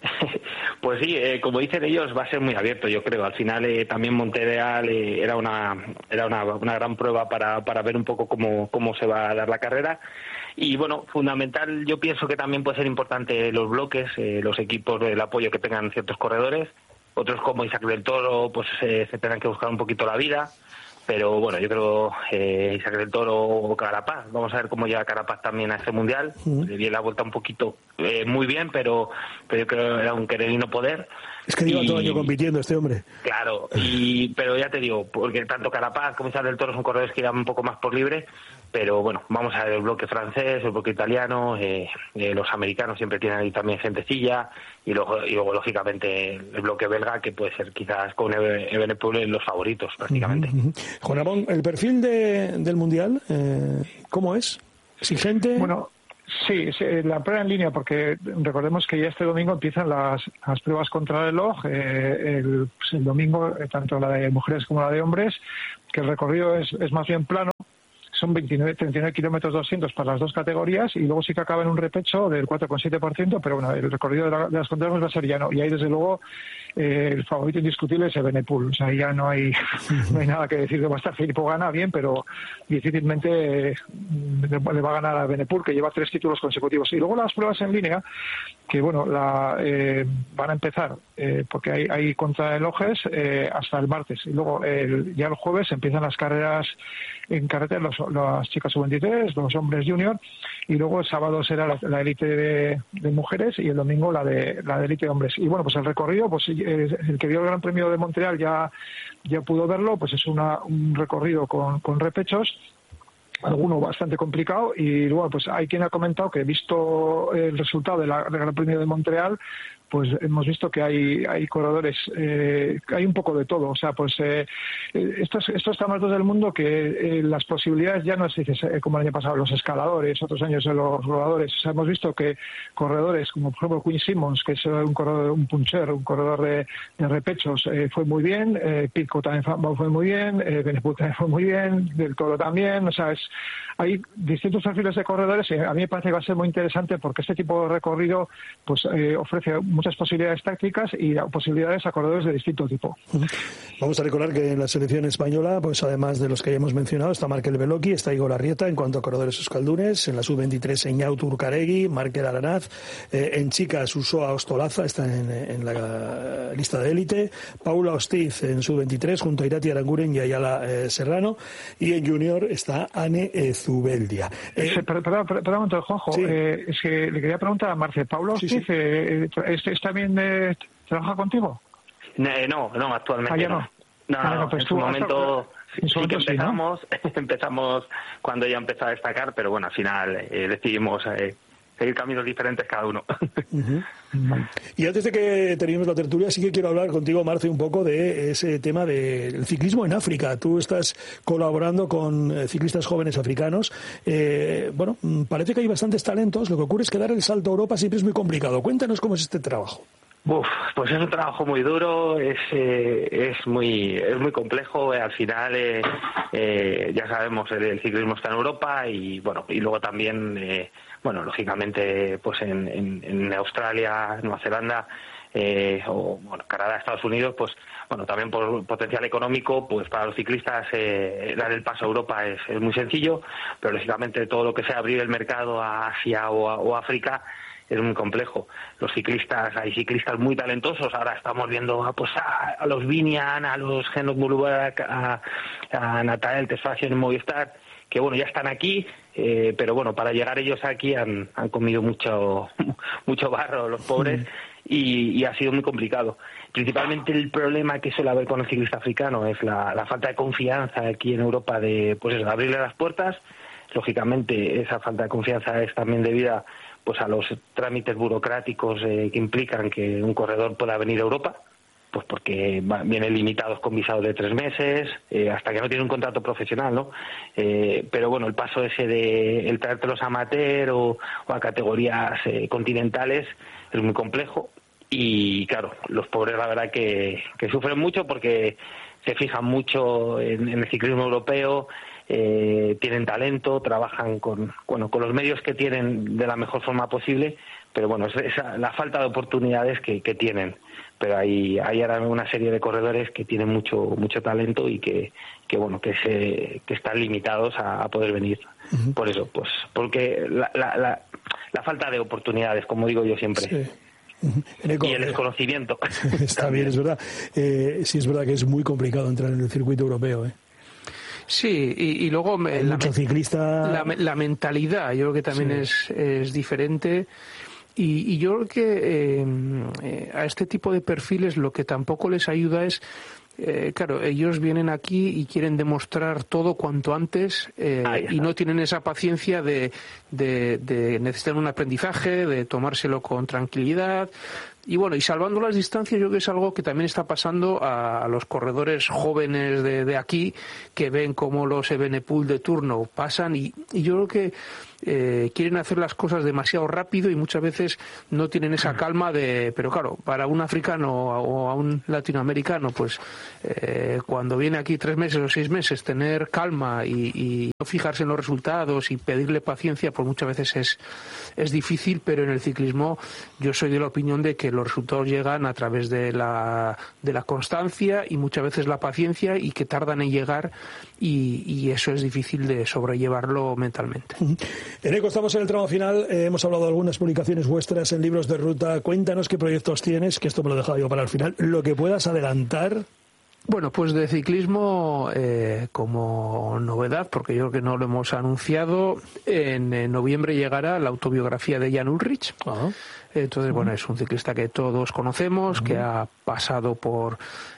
Pues sí, como dicen ellos, va a ser muy abierto, yo creo. Al final también Montreal era una gran prueba para ver un poco cómo se va a dar la carrera. Y bueno, fundamental, yo pienso que también puede ser importante los bloques, los equipos, el apoyo que tengan ciertos corredores. Otros como Isaac del Toro pues se tendrán que buscar un poquito la vida. Pero bueno, yo creo Isaac del Toro o Carapaz. Vamos a ver cómo llega Carapaz también a este Mundial. Le di la vuelta un poquito muy bien, pero yo creo que era un querer y no poder. Es que lleva todo el año compitiendo este hombre. Claro, pero ya te digo, porque tanto Carapaz como Isaac del Toro son corredores que irán un poco más por libre. Pero bueno, vamos a ver el bloque francés, el bloque italiano, los americanos siempre tienen ahí también gentecilla, y luego lógicamente el bloque belga, que puede ser quizás con Evenepoel los favoritos prácticamente. Juan Ramón, ¿el perfil del Mundial cómo es? ¿Exigente? Bueno, sí, la prueba en línea, porque recordemos que ya este domingo empiezan las pruebas contrarreloj, el domingo tanto la de mujeres como la de hombres, que el recorrido es más bien plano. son 39 kilómetros 200 para las dos categorías, y luego sí que acaba en un repecho del 4,7%, pero bueno, el recorrido de las contrarreloj va a ser llano, y ahí desde luego el favorito indiscutible es el Benepul. O sea, ya no hay nada que decir. Va a estar Filippo Ganna bien, pero difícilmente le va a ganar a Benepul, que lleva 3 títulos consecutivos. Y luego las pruebas en línea, que bueno, van a empezar porque hay contrarrelojes hasta el martes, y luego ya el jueves empiezan las carreras en carretera, las chicas sub-23, los hombres junior, y luego el sábado será la élite de mujeres, y el domingo la de élite de hombres. Y bueno, pues el recorrido, pues el que dio el Gran Premio de Montreal ya pudo verlo, pues es un recorrido con repechos, alguno bastante complicado, y luego pues hay quien ha comentado que, visto el resultado del Gran Premio de Montreal, pues hemos visto que hay corredores, hay un poco de todo. O sea, pues estos tamaños del mundo, que las posibilidades ya no es como el año pasado los escaladores, otros años los rodadores. O sea, hemos visto que corredores como por ejemplo Quinn Simmons, que es un corredor, un puncher, un corredor de repechos, fue muy bien, Pitcock también fue muy bien, Benepul también fue muy bien, Del Toro también. O sea, hay distintos perfiles de corredores, y a mí me parece que va a ser muy interesante, porque este tipo de recorrido pues ofrece muchas posibilidades tácticas y posibilidades a corredores de distinto tipo. Vamos a recordar que en la selección española, pues además de los que ya hemos mencionado, está Markel Beloki, está Igor Arrieta en cuanto a corredores euskaldunes, en la sub-23 Eñaut Urcaregui, Markel Aranaz, en chicas Usoa Ostolaza está en la lista de élite, Paula Ostiz en sub-23 junto a Irati Aranguren y Ayala Serrano, y en junior está Ane Zubeldia. Perdón, un momento, Juanjo, sí. Es que le quería preguntar a Marce, ¿Paula Ostiz está bien, trabaja contigo? No, actualmente no. No, pues en su momento sí que empezamos cuando ella empezó a destacar, pero bueno, al final decidimos seguir caminos diferentes cada uno. Uh-huh. Y antes de que terminemos la tertulia, sí que quiero hablar contigo, Marce, un poco de ese tema del ciclismo en África. Tú estás colaborando con ciclistas jóvenes africanos. Bueno, parece que hay bastantes talentos. Lo que ocurre es que dar el salto a Europa siempre es muy complicado. Cuéntanos cómo es este trabajo. Pues es un trabajo muy duro, es muy complejo. Al final, ya sabemos, el ciclismo está en Europa, y bueno, y luego también, lógicamente, pues en Australia, Nueva Zelanda, o bueno, Canadá, Estados Unidos, pues bueno, también por potencial económico, pues para los ciclistas dar el paso a Europa es muy sencillo, pero lógicamente todo lo que sea abrir el mercado a Asia o África es muy complejo. Los ciclistas, hay ciclistas muy talentosos. Ahora estamos viendo a los Vinian, a los Genok Murubarak, a Natael Tesfazion en Movistar, que bueno, ya están aquí, pero bueno, para llegar ellos aquí han comido mucho barro los pobres, y ha sido muy complicado. Principalmente el problema que suele haber con el ciclista africano es la falta de confianza aquí en Europa de abrirle las puertas. Lógicamente esa falta de confianza es también debida pues a los trámites burocráticos que implican que un corredor pueda venir a Europa, pues porque vienen limitados con visados de 3 meses, hasta que no tiene un contrato profesional, ¿no? Pero bueno, el paso ese de el traértelos amateur o a categorías continentales es muy complejo, y claro, los pobres la verdad que sufren mucho, porque se fijan mucho en el ciclismo europeo. Tienen talento, trabajan con los medios que tienen de la mejor forma posible, pero bueno, es la falta de oportunidades que tienen. Pero hay ahora una serie de corredores que tienen mucho talento y que están limitados a poder venir. Uh-huh. Por eso, pues porque la falta de oportunidades, como digo yo siempre. Sí. Eneco, y el desconocimiento. Está bien, es verdad. Sí, es verdad que es muy complicado entrar en el circuito europeo, Sí, y luego la mentalidad, yo creo que también es diferente. Y yo creo que a este tipo de perfiles lo que tampoco les ayuda es, claro, ellos vienen aquí y quieren demostrar todo cuanto antes, y no tienen esa paciencia de necesitar un aprendizaje, de tomárselo con tranquilidad. bueno, y salvando las distancias, yo creo que es algo que también está pasando a los corredores jóvenes de aquí, que ven cómo los Evenepoel de turno pasan, y yo creo que quieren hacer las cosas demasiado rápido y muchas veces no tienen esa calma pero claro, para un africano o a un latinoamericano, pues cuando viene aquí 3 meses o 6 meses, tener calma y no fijarse en los resultados y pedirle paciencia, pues muchas veces es difícil, pero en el ciclismo yo soy de la opinión de que los resultados llegan a través de la constancia y muchas veces la paciencia, y que tardan en llegar, y eso es difícil de sobrellevarlo mentalmente. Eneco, estamos en el tramo final, hemos hablado de algunas publicaciones vuestras en libros de ruta. Cuéntanos qué proyectos tienes, que esto me lo he dejado yo para el final, lo que puedas adelantar. Bueno, pues de ciclismo, como novedad, porque yo creo que no lo hemos anunciado, en noviembre llegará la autobiografía de Jan Ullrich. Uh-huh. Entonces, bueno, es un ciclista que todos conocemos, que ha pasado por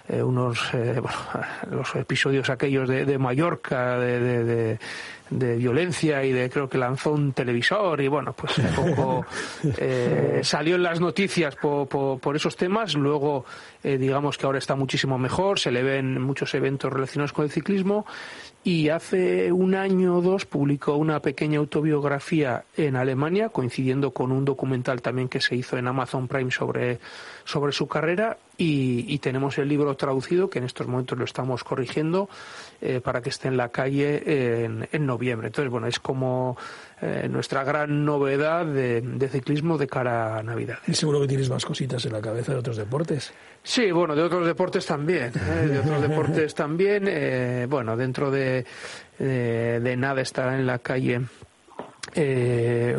los episodios aquellos de Mallorca, de violencia, y creo que lanzó un televisor, y bueno, pues un poco salió en las noticias por esos temas. Luego, digamos que ahora está muchísimo mejor, se le ven muchos eventos relacionados con el ciclismo, y hace 1 año o 2 publicó una pequeña autobiografía en Alemania, coincidiendo con un documental también que se hizo en Amazon Prime sobre su carrera, y tenemos el libro traducido, que en estos momentos lo estamos corrigiendo para que esté en la calle en noviembre. Entonces, bueno, es como nuestra gran novedad de ciclismo de cara a Navidad. Y seguro que tienes más cositas en la cabeza de otros deportes. Sí, bueno, de otros deportes también. Bueno, dentro de nada estará en la calle que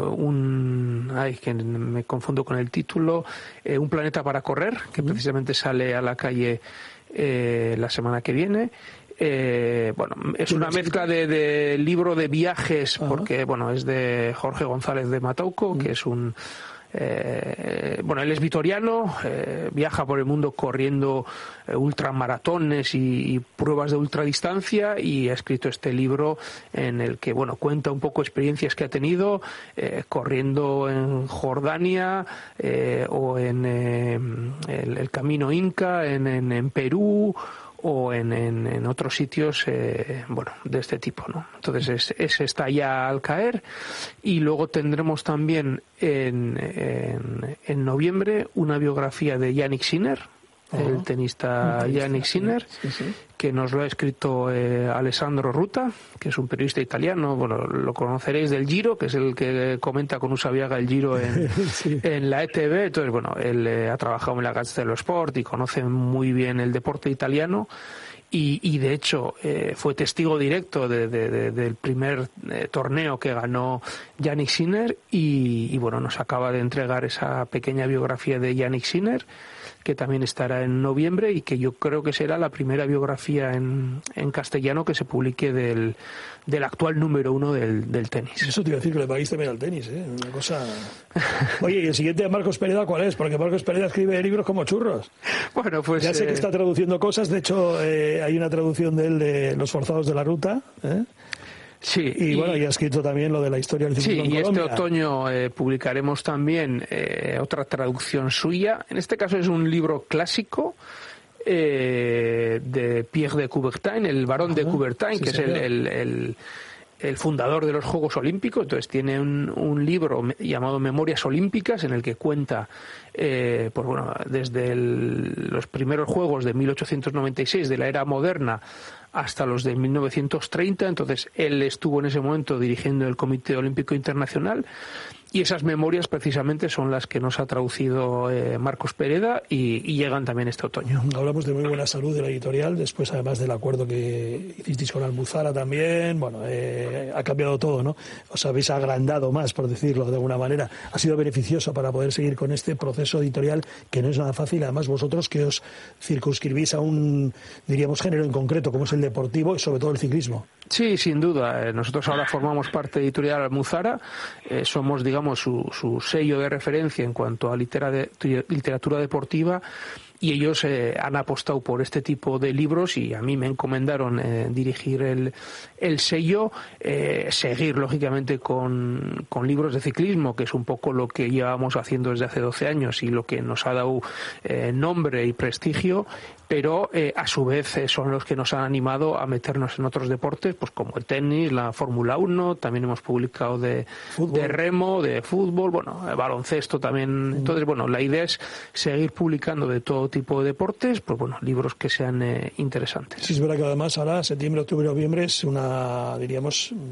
me confundo con el título, Un planeta para correr, que precisamente sale a la calle la semana que viene. Bueno, es una mezcla de libro de viajes, porque bueno, es de Jorge González de Matauco, que es un él es vitoriano, viaja por el mundo corriendo ultramaratones y pruebas de ultradistancia, y ha escrito este libro en el que, bueno, cuenta un poco experiencias que ha tenido corriendo en Jordania o en el Camino Inca en Perú, o en otros sitios de este tipo, ¿no? Entonces ese está ya al caer, y luego tendremos también en noviembre una biografía de Yannick Sinner, el tenista Yannick Sinner, que nos lo ha escrito Alessandro Ruta, que es un periodista italiano. Bueno, lo conoceréis del Giro, que es el que comenta con Usabiaga el Giro en la ETV. Entonces, bueno, él ha trabajado en la Gazzetta dello Sport y conoce muy bien el deporte italiano. Y de hecho fue testigo directo del primer torneo que ganó Yannick Sinner, y bueno, nos acaba de entregar esa pequeña biografía de Yannick Sinner, que también estará en noviembre, y que yo creo que será la primera biografía en castellano que se publique del actual número 1 del tenis. Eso te iba a decir, que le paguéis también al tenis, una cosa... Oye, ¿y el siguiente de Marcos Pereda cuál es? Porque Marcos Pereda escribe libros como churros. Bueno, pues... Ya sé que está traduciendo cosas, de hecho hay una traducción de él de Los forzados de la ruta, Sí, y bueno, y ha escrito también lo de la historia del ciclismo en Colombia. Este otoño publicaremos también otra traducción suya. En este caso es un libro clásico de Pierre de Coubertin, el barón de Coubertin, que señor. Es el fundador de los Juegos Olímpicos. Entonces tiene un libro llamado Memorias Olímpicas, en el que cuenta desde los primeros Juegos de 1896 de la era moderna hasta los de 1930. Entonces él estuvo en ese momento dirigiendo el Comité Olímpico Internacional, y esas memorias precisamente son las que nos ha traducido Marcos Pereda, y llegan también este otoño. Hablamos de muy buena salud de la editorial, después además del acuerdo que hicisteis con Almuzara también. Bueno, ha cambiado todo, ¿no? Os habéis agrandado más, por decirlo de alguna manera. Ha sido beneficioso para poder seguir con este proceso editorial, que no es nada fácil. Además, vosotros que os circunscribís a un, diríamos, género en concreto, como es el deportivo y sobre todo el ciclismo. Sí, sin duda. Nosotros ahora formamos parte de Editorial Almuzara. Somos, digamos, su sello de referencia en cuanto a literatura deportiva. y ellos han apostado por este tipo de libros y a mí me encomendaron dirigir el sello, seguir lógicamente con libros de ciclismo, que es un poco lo que llevamos haciendo desde hace 12 años y lo que nos ha dado nombre y prestigio, pero a su vez son los que nos han animado a meternos en otros deportes, pues como el tenis, la Fórmula 1, también hemos publicado de remo, de fútbol, bueno, baloncesto también. Entonces, bueno, la idea es seguir publicando de todo tipo de deportes, pues bueno, libros que sean interesantes. Sí, es verdad que además ahora septiembre, octubre, noviembre es una, diríamos,